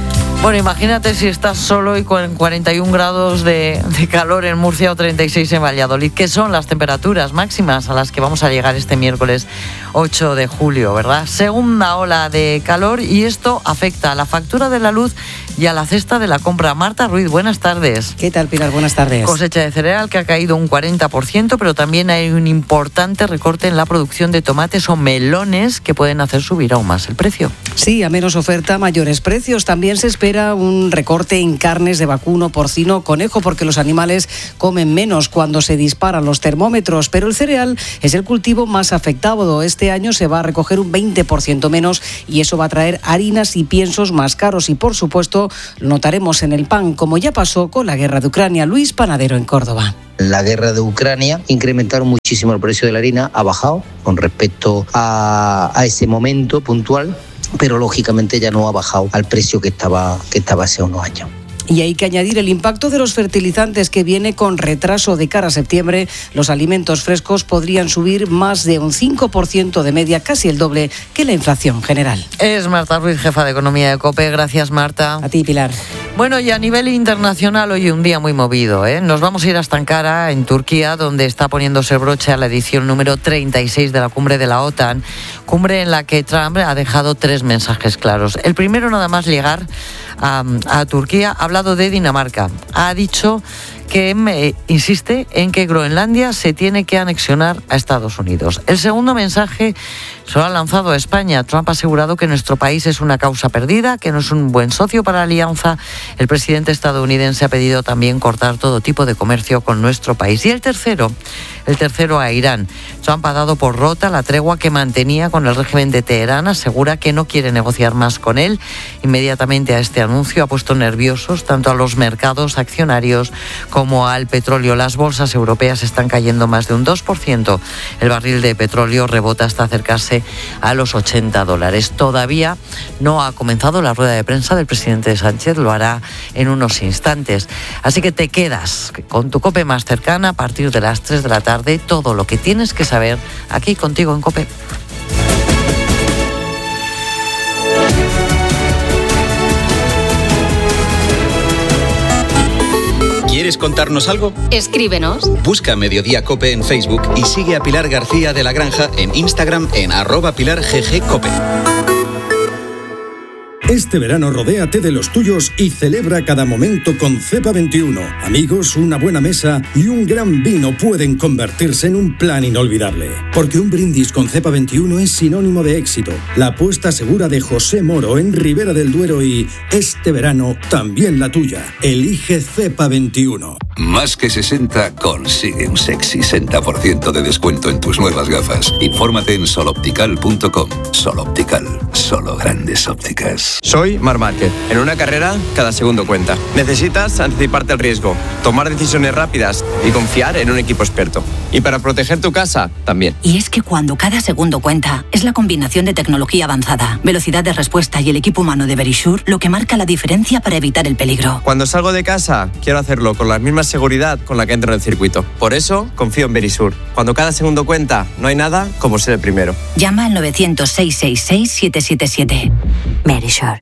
Bueno, imagínate si estás solo y con 41 grados de calor en Murcia o 36 en Valladolid, que son las temperaturas máximas a las que vamos a llegar este miércoles 8 de julio, ¿verdad? Segunda ola de calor y esto afecta a la factura de la luz y a la cesta de la compra. Marta Ruiz, buenas tardes. ¿Qué tal, Pilar? Buenas tardes. Cosecha de cereal que ha caído un 40%, pero también hay un importante recorte en la producción de tomates o melones que pueden hacer subir aún más el precio. Sí, a menos oferta, mayores precios. También se espera un recorte en carnes de vacuno, porcino, conejo, porque los animales comen menos cuando se disparan los termómetros, pero el cereal es el cultivo más afectado. Este año se va a recoger un 20% menos y eso va a traer harinas y piensos más caros y, por supuesto, lo notaremos en el pan, como ya pasó con la guerra de Ucrania. Luis Panadero en Córdoba. La guerra de Ucrania incrementaron muchísimo el precio de la harina, ha bajado con respecto a ese momento puntual, pero lógicamente ya no ha bajado al precio que estaba hace unos años. Y hay que añadir el impacto de los fertilizantes, que viene con retraso de cara a septiembre. Los alimentos frescos podrían subir más de un 5% de media, casi el doble que la inflación general. Es Marta Ruiz, jefa de Economía de COPE. Gracias, Marta. A ti, Pilar. Bueno, y a nivel internacional hoy un día muy movido, ¿eh? Nos vamos a ir hasta Ankara, en Turquía, donde está poniéndose el broche a la edición número 36 de la cumbre de la OTAN, cumbre en la que Trump ha dejado 3 mensajes claros. El primero, nada más llegar a Turquía, ha hablado de Dinamarca. Ha dicho que insiste en que Groenlandia se tiene que anexionar a Estados Unidos. El segundo mensaje se lo ha lanzado a España. Trump ha asegurado que nuestro país es una causa perdida, que no es un buen socio para la alianza. El presidente estadounidense ha pedido también cortar todo tipo de comercio con nuestro país. Y el tercero a Irán. Trump ha dado por rota la tregua que mantenía con el régimen de Teherán. Asegura que no quiere negociar más con él. Inmediatamente a este anuncio ha puesto nerviosos tanto a los mercados accionarios como al petróleo. Las bolsas europeas están cayendo más de un 2%. El barril de petróleo rebota hasta acercarse a los $80. Todavía no ha comenzado la rueda de prensa del presidente Sánchez, lo hará en unos instantes. Así que te quedas con tu COPE más cercana a partir de las 3 de la tarde. Todo lo que tienes que saber aquí contigo en COPE. ¿Quieres contarnos algo? Escríbenos. Busca Mediodía COPE en Facebook y sigue a Pilar García de la Granja en Instagram en @PilarGGCope. Este verano rodéate de los tuyos y celebra cada momento con Cepa 21. Amigos, una buena mesa y un gran vino pueden convertirse en un plan inolvidable. Porque un brindis con Cepa 21 es sinónimo de éxito. La apuesta segura de José Moro en Ribera del Duero y este verano también la tuya. Elige Cepa 21. Más que 60 consigue un sexy 60% de descuento en tus nuevas gafas. Infórmate en soloptical.com. Soloptical, solo grandes ópticas. Soy Marc Márquez. En una carrera, cada segundo cuenta. Necesitas anticiparte al riesgo, tomar decisiones rápidas y confiar en un equipo experto. Y para proteger tu casa, también. Y es que cuando cada segundo cuenta, es la combinación de tecnología avanzada, velocidad de respuesta y el equipo humano de Verisure lo que marca la diferencia para evitar el peligro. Cuando salgo de casa, quiero hacerlo con la misma seguridad con la que entro en el circuito. Por eso, confío en Verisure. Cuando cada segundo cuenta, no hay nada como ser el primero. Llama al 900-666-777. Verisure.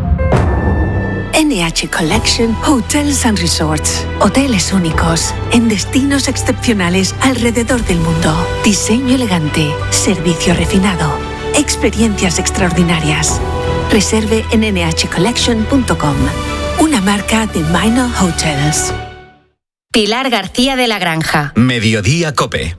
NH Collection Hotels and Resorts. Hoteles únicos, en destinos excepcionales alrededor del mundo. Diseño elegante, servicio refinado, experiencias extraordinarias. Reserve en nhcollection.com. Una marca de Minor Hotels. Pilar García de la Granja. Mediodía COPE.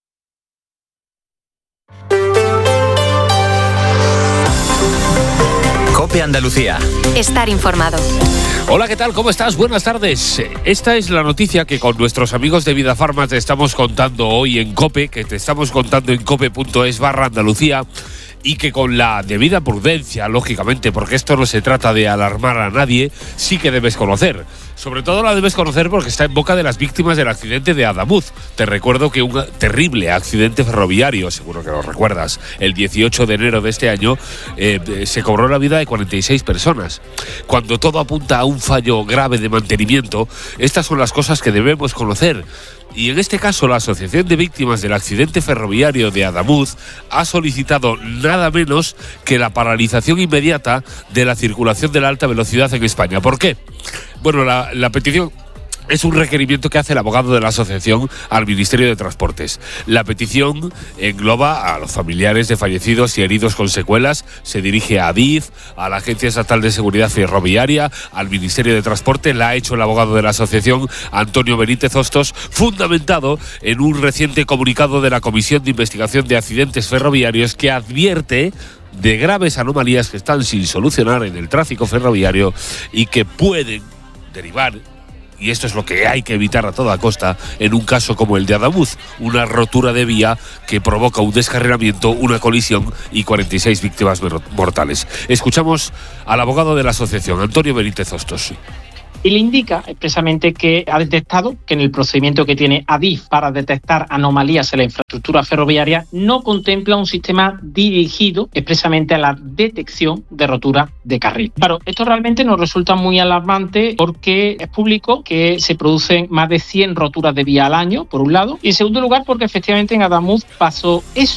COPE Andalucía. Estar informado. Hola, ¿qué tal? ¿Cómo estás? Buenas tardes. Esta es la noticia que con nuestros amigos de Vida Farma te estamos contando hoy en COPE, que te estamos contando en cope.es/Andalucía, y que con la debida prudencia, lógicamente, porque esto no se trata de alarmar a nadie, sí que debes conocer. Sobre todo la debes conocer porque está en boca de las víctimas del accidente de Adamuz. Te recuerdo que un terrible accidente ferroviario, seguro que lo recuerdas, el 18 de enero de este año, se cobró la vida de 46 personas. Cuando todo apunta a un fallo grave de mantenimiento, estas son las cosas que debemos conocer. Y en este caso, la Asociación de Víctimas del Accidente Ferroviario de Adamuz ha solicitado nada menos que la paralización inmediata de la circulación de la alta velocidad en España. ¿Por qué? Bueno, la petición es un requerimiento que hace el abogado de la asociación al Ministerio de Transportes. La petición engloba a los familiares de fallecidos y heridos con secuelas, se dirige a ADIF, a la Agencia Estatal de Seguridad Ferroviaria, al Ministerio de Transporte. La ha hecho el abogado de la asociación, Antonio Benítez Hostos, fundamentado en un reciente comunicado de la Comisión de Investigación de Accidentes Ferroviarios que advierte de graves anomalías que están sin solucionar en el tráfico ferroviario y que pueden derivar, y esto es lo que hay que evitar a toda costa en un caso como el de Adamuz, una rotura de vía que provoca un descarrilamiento, una colisión y 46 víctimas mortales. Escuchamos al abogado de la asociación, Antonio Benítez Hostos. Y le indica expresamente que ha detectado que en el procedimiento que tiene ADIF para detectar anomalías en la infraestructura ferroviaria no contempla un sistema dirigido expresamente a la detección de rotura de carril. Claro, esto realmente nos resulta muy alarmante porque es público que se producen más de 100 roturas de vía al año, por un lado, y en segundo lugar porque efectivamente en Adamuz pasó eso.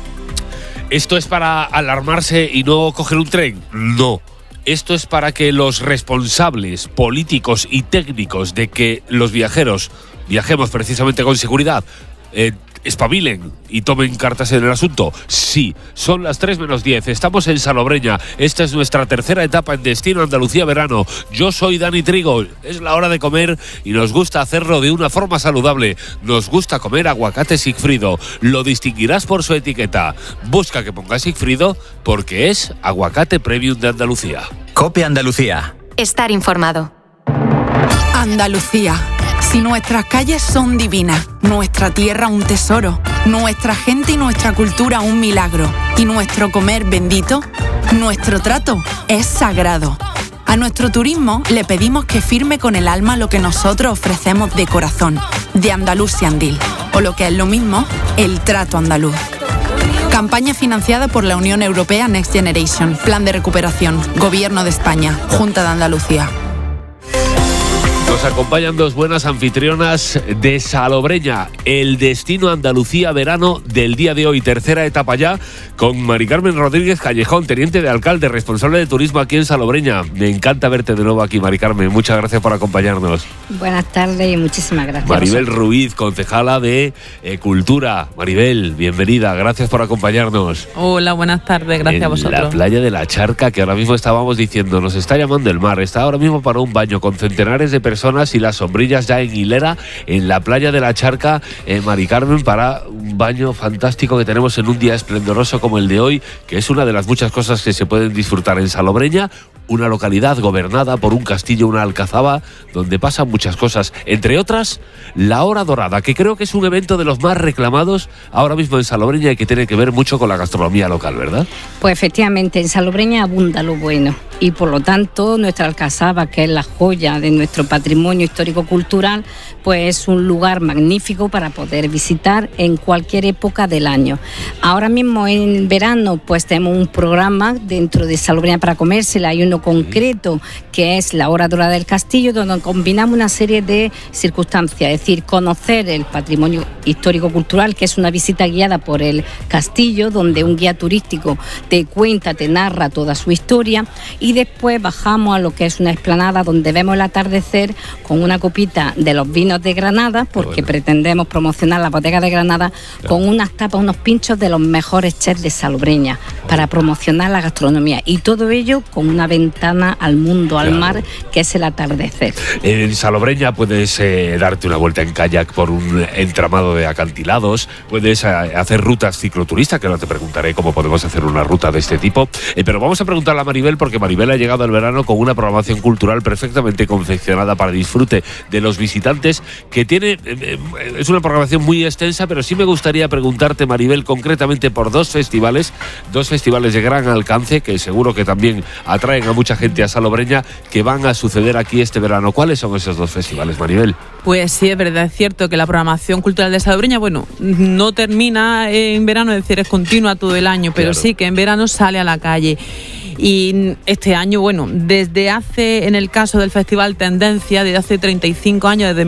¿Esto es para alarmarse y no coger un tren? No. Esto es para que los responsables políticos y técnicos de que los viajeros viajemos precisamente con seguridad espabilen y tomen cartas en el asunto. Sí, son las 3:10, estamos en Salobreña, esta es nuestra tercera etapa en Destino Andalucía Verano. Yo soy Dani Trigo, es la hora de comer y nos gusta hacerlo de una forma saludable. Nos gusta comer aguacate Sigfrido, lo distinguirás por su etiqueta. Busca que ponga Sigfrido porque es aguacate premium de Andalucía. COPE Andalucía. Estar informado. Andalucía. Si nuestras calles son divinas, nuestra tierra un tesoro, nuestra gente y nuestra cultura un milagro, y nuestro comer bendito, nuestro trato es sagrado. A nuestro turismo le pedimos que firme con el alma lo que nosotros ofrecemos de corazón, de Andalusiandil, o lo que es lo mismo, el trato andaluz. Campaña financiada por la Unión Europea Next Generation, Plan de Recuperación, Gobierno de España, Junta de Andalucía. Nos acompañan dos buenas anfitrionas de Salobreña, el Destino Andalucía Verano del día de hoy, tercera etapa ya, con Mari Carmen Rodríguez Callejón, teniente de alcalde, responsable de turismo aquí en Salobreña. Me encanta verte de nuevo aquí, Mari Carmen, muchas gracias por acompañarnos. Buenas tardes y muchísimas gracias. Maribel Ruiz, concejala de Cultura. Maribel, bienvenida, gracias por acompañarnos. Hola, buenas tardes, gracias a vosotros. En la playa de la Charca, que ahora mismo estábamos diciendo, nos está llamando el mar, está ahora mismo para un baño con centenares de personas y las sombrillas ya en hilera en la playa de la Charca, Mari Carmen, para un baño fantástico que tenemos en un día esplendoroso como el de hoy, que es una de las muchas cosas que se pueden disfrutar en Salobreña, una localidad gobernada por un castillo, una alcazaba, donde pasan muchas cosas, entre otras, la Hora Dorada, que creo que es un evento de los más reclamados ahora mismo en Salobreña y que tiene que ver mucho con la gastronomía local, ¿verdad? Pues efectivamente, en Salobreña abunda lo bueno y por lo tanto nuestra alcazaba, que es la joya de nuestro patrimonio histórico-cultural, pues es un lugar magnífico para poder visitar en cualquier época del año. Ahora mismo en verano pues tenemos un programa dentro de Salobreña para comérsela, hay uno concreto que es la Hora Dorada del Castillo, donde combinamos una serie de circunstancias, es decir, conocer el patrimonio histórico-cultural, que es una visita guiada por el castillo, donde un guía turístico te cuenta, te narra toda su historia, y después bajamos a lo que es una explanada donde vemos el atardecer con una copita de los vinos de Granada, porque pretendemos promocionar la bodega de Granada, con unas tapas, unos pinchos de los mejores chefs de Salobreña, para promocionar la gastronomía, y todo ello con una ventana al mundo, al mar, que es el atardecer. En Salobreña puedes darte una vuelta en kayak por un entramado de acantilados, puedes hacer rutas cicloturistas, que ahora te preguntaré cómo podemos hacer una ruta de este tipo, pero vamos a preguntarle a Maribel, porque Maribel ha llegado al verano con una programación cultural perfectamente confeccionada para disfrute de los visitantes, que tiene, es una programación muy extensa, pero sí me gustaría preguntarte, Maribel, concretamente por dos festivales de gran alcance, que seguro que también atraen a mucha gente a Salobreña, que van a suceder aquí este verano. ¿Cuáles son esos dos festivales, Maribel? Pues sí, es verdad, es cierto que la programación cultural de Salobreña, bueno, no termina en verano, es decir, es continua todo el año, pero sí que en verano sale a la calle. Y este año, bueno, en el caso del Festival Tendencia, desde hace 35 años, desde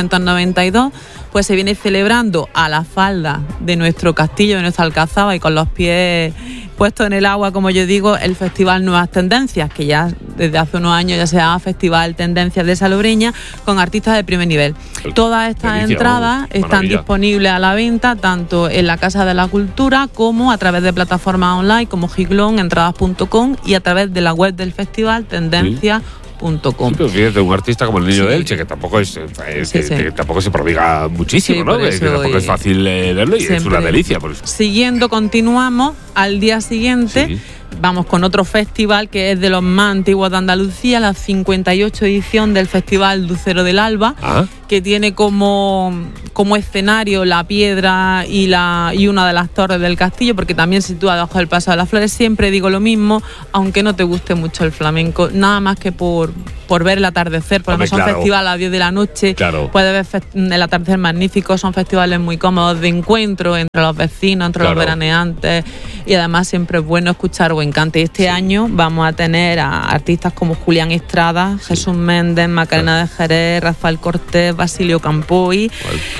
1992, pues se viene celebrando a la falda de nuestro castillo, de nuestra alcazaba, y con los pies puestos en el agua, como yo digo, el Festival Nuevas Tendencias, que ya desde hace unos años ya se llama Festival Tendencias de Salobreña, con artistas de primer nivel. Todas estas entradas están disponibles a la venta tanto en la Casa de la Cultura como a través de plataformas online como Giglón, entradas.com, y a través de la web del festival, tendencia.com. Sí, pero fíjate, un artista como el Niño de Elche, que tampoco que tampoco se prodiga muchísimo, ¿no? Que tampoco es fácil verlo y es una delicia. Por eso. Siguiendo, continuamos al día siguiente. Vamos con otro festival que es de los más antiguos de Andalucía, la 58 edición del Festival Lucero del Alba, que tiene como escenario la piedra y una de las torres del castillo, porque también se sitúa debajo del Paso de las Flores. Siempre digo lo mismo, aunque no te guste mucho el flamenco, nada más que por ver el atardecer, por ejemplo, son festivales a las 10 de la noche, puedes ver el atardecer magnífico, son festivales muy cómodos de encuentro entre los vecinos, entre los veraneantes, y además siempre es bueno escuchar buen cante. Y este año vamos a tener a artistas como Julián Estrada, Jesús Méndez, Macarena de Jerez, Rafael Cortés, Basilio Campoy.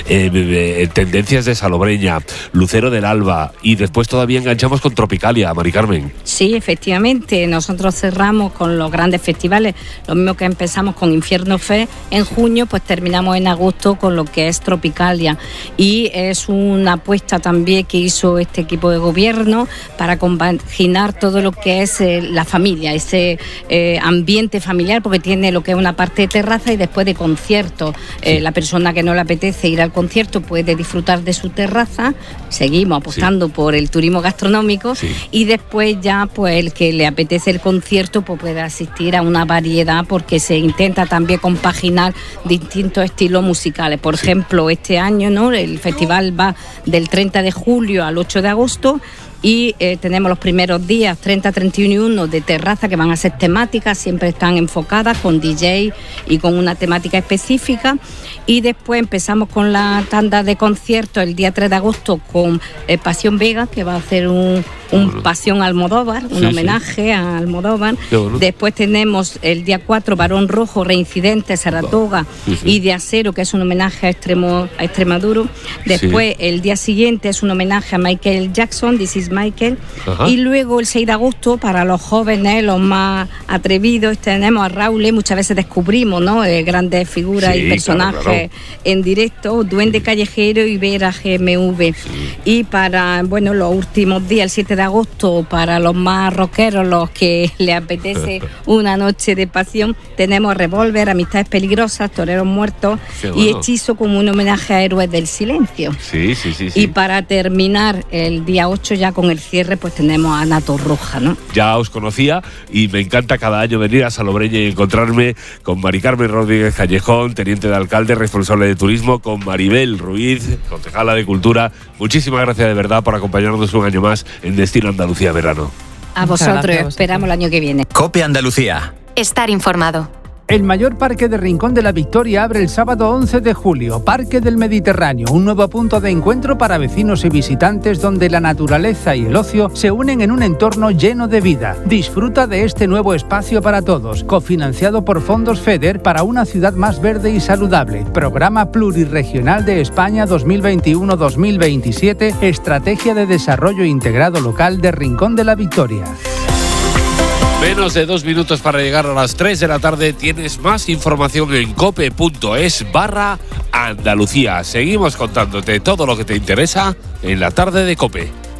Tendencias de Salobreña, Lucero del Alba, y después todavía enganchamos con Tropicalia, Mari Carmen. Sí, efectivamente, nosotros cerramos con los grandes festivales, lo mismo que empezamos con Infierno Fe en junio, pues terminamos en agosto con lo que es Tropicalia, y es una apuesta también que hizo este equipo de gobierno para compaginar todo lo que es la familia, ese ambiente familiar, porque tiene lo que es una parte de terraza y después de concierto. La persona que no le apetece ir al concierto puede disfrutar de su terraza. Seguimos apostando por el turismo gastronómico, y después ya pues el que le apetece el concierto pues puede asistir a una variedad, porque se intenta también compaginar distintos estilos musicales. Por ejemplo, este año, ¿no?, el festival va del 30 de julio al 8 de agosto, y tenemos los primeros días 30, 31 y 1 de terraza, que van a ser temáticas, siempre están enfocadas con DJ y con una temática específica, y después empezamos con la tanda de conciertos el día 3 de agosto con Pasión Vega, que va a hacer un Pasión Almodóvar, un homenaje a Almodóvar. Después tenemos el día 4 Barón Rojo, Reincidente, Saratoga y de Acero, que es un homenaje a Extremadura. Después el día siguiente es un homenaje a Michael Jackson, This is Michael. Y luego el 6 de agosto, para los jóvenes, los más atrevidos, tenemos a Raúl. Muchas veces descubrimos, ¿no?, grandes figuras y personajes en directo, Duende Callejero y Vera GMV. Y para los últimos días, el 7 de agosto, para los más rockeros, los que les apetece una noche de pasión, tenemos Revólver, Amistades Peligrosas, Toreros Muertos y Hechizo, como un homenaje a Héroes del Silencio. Y para terminar el día 8 ya con el cierre, pues tenemos a Nato Roja, ¿no? Ya os conocía y me encanta cada año venir a Salobreña y encontrarme con Mari Carmen Rodríguez Callejón, teniente de alcalde, responsable de turismo, con Maribel Ruiz, concejala de Cultura. Muchísimas gracias de verdad por acompañarnos un año más en Destino Andalucía Verano. A vosotros, esperamos el año que viene. COPE Andalucía. Estar informado. El mayor parque de Rincón de la Victoria abre el sábado 11 de julio, Parque del Mediterráneo, un nuevo punto de encuentro para vecinos y visitantes donde la naturaleza y el ocio se unen en un entorno lleno de vida. Disfruta de este nuevo espacio para todos, cofinanciado por fondos FEDER para una ciudad más verde y saludable. Programa Plurirregional de España 2021-2027, Estrategia de Desarrollo Integrado Local de Rincón de la Victoria. Menos de 2 minutos para llegar a las 3 de la tarde. Tienes más información en cope.es/Andalucía. Seguimos contándote todo lo que te interesa en la tarde de COPE.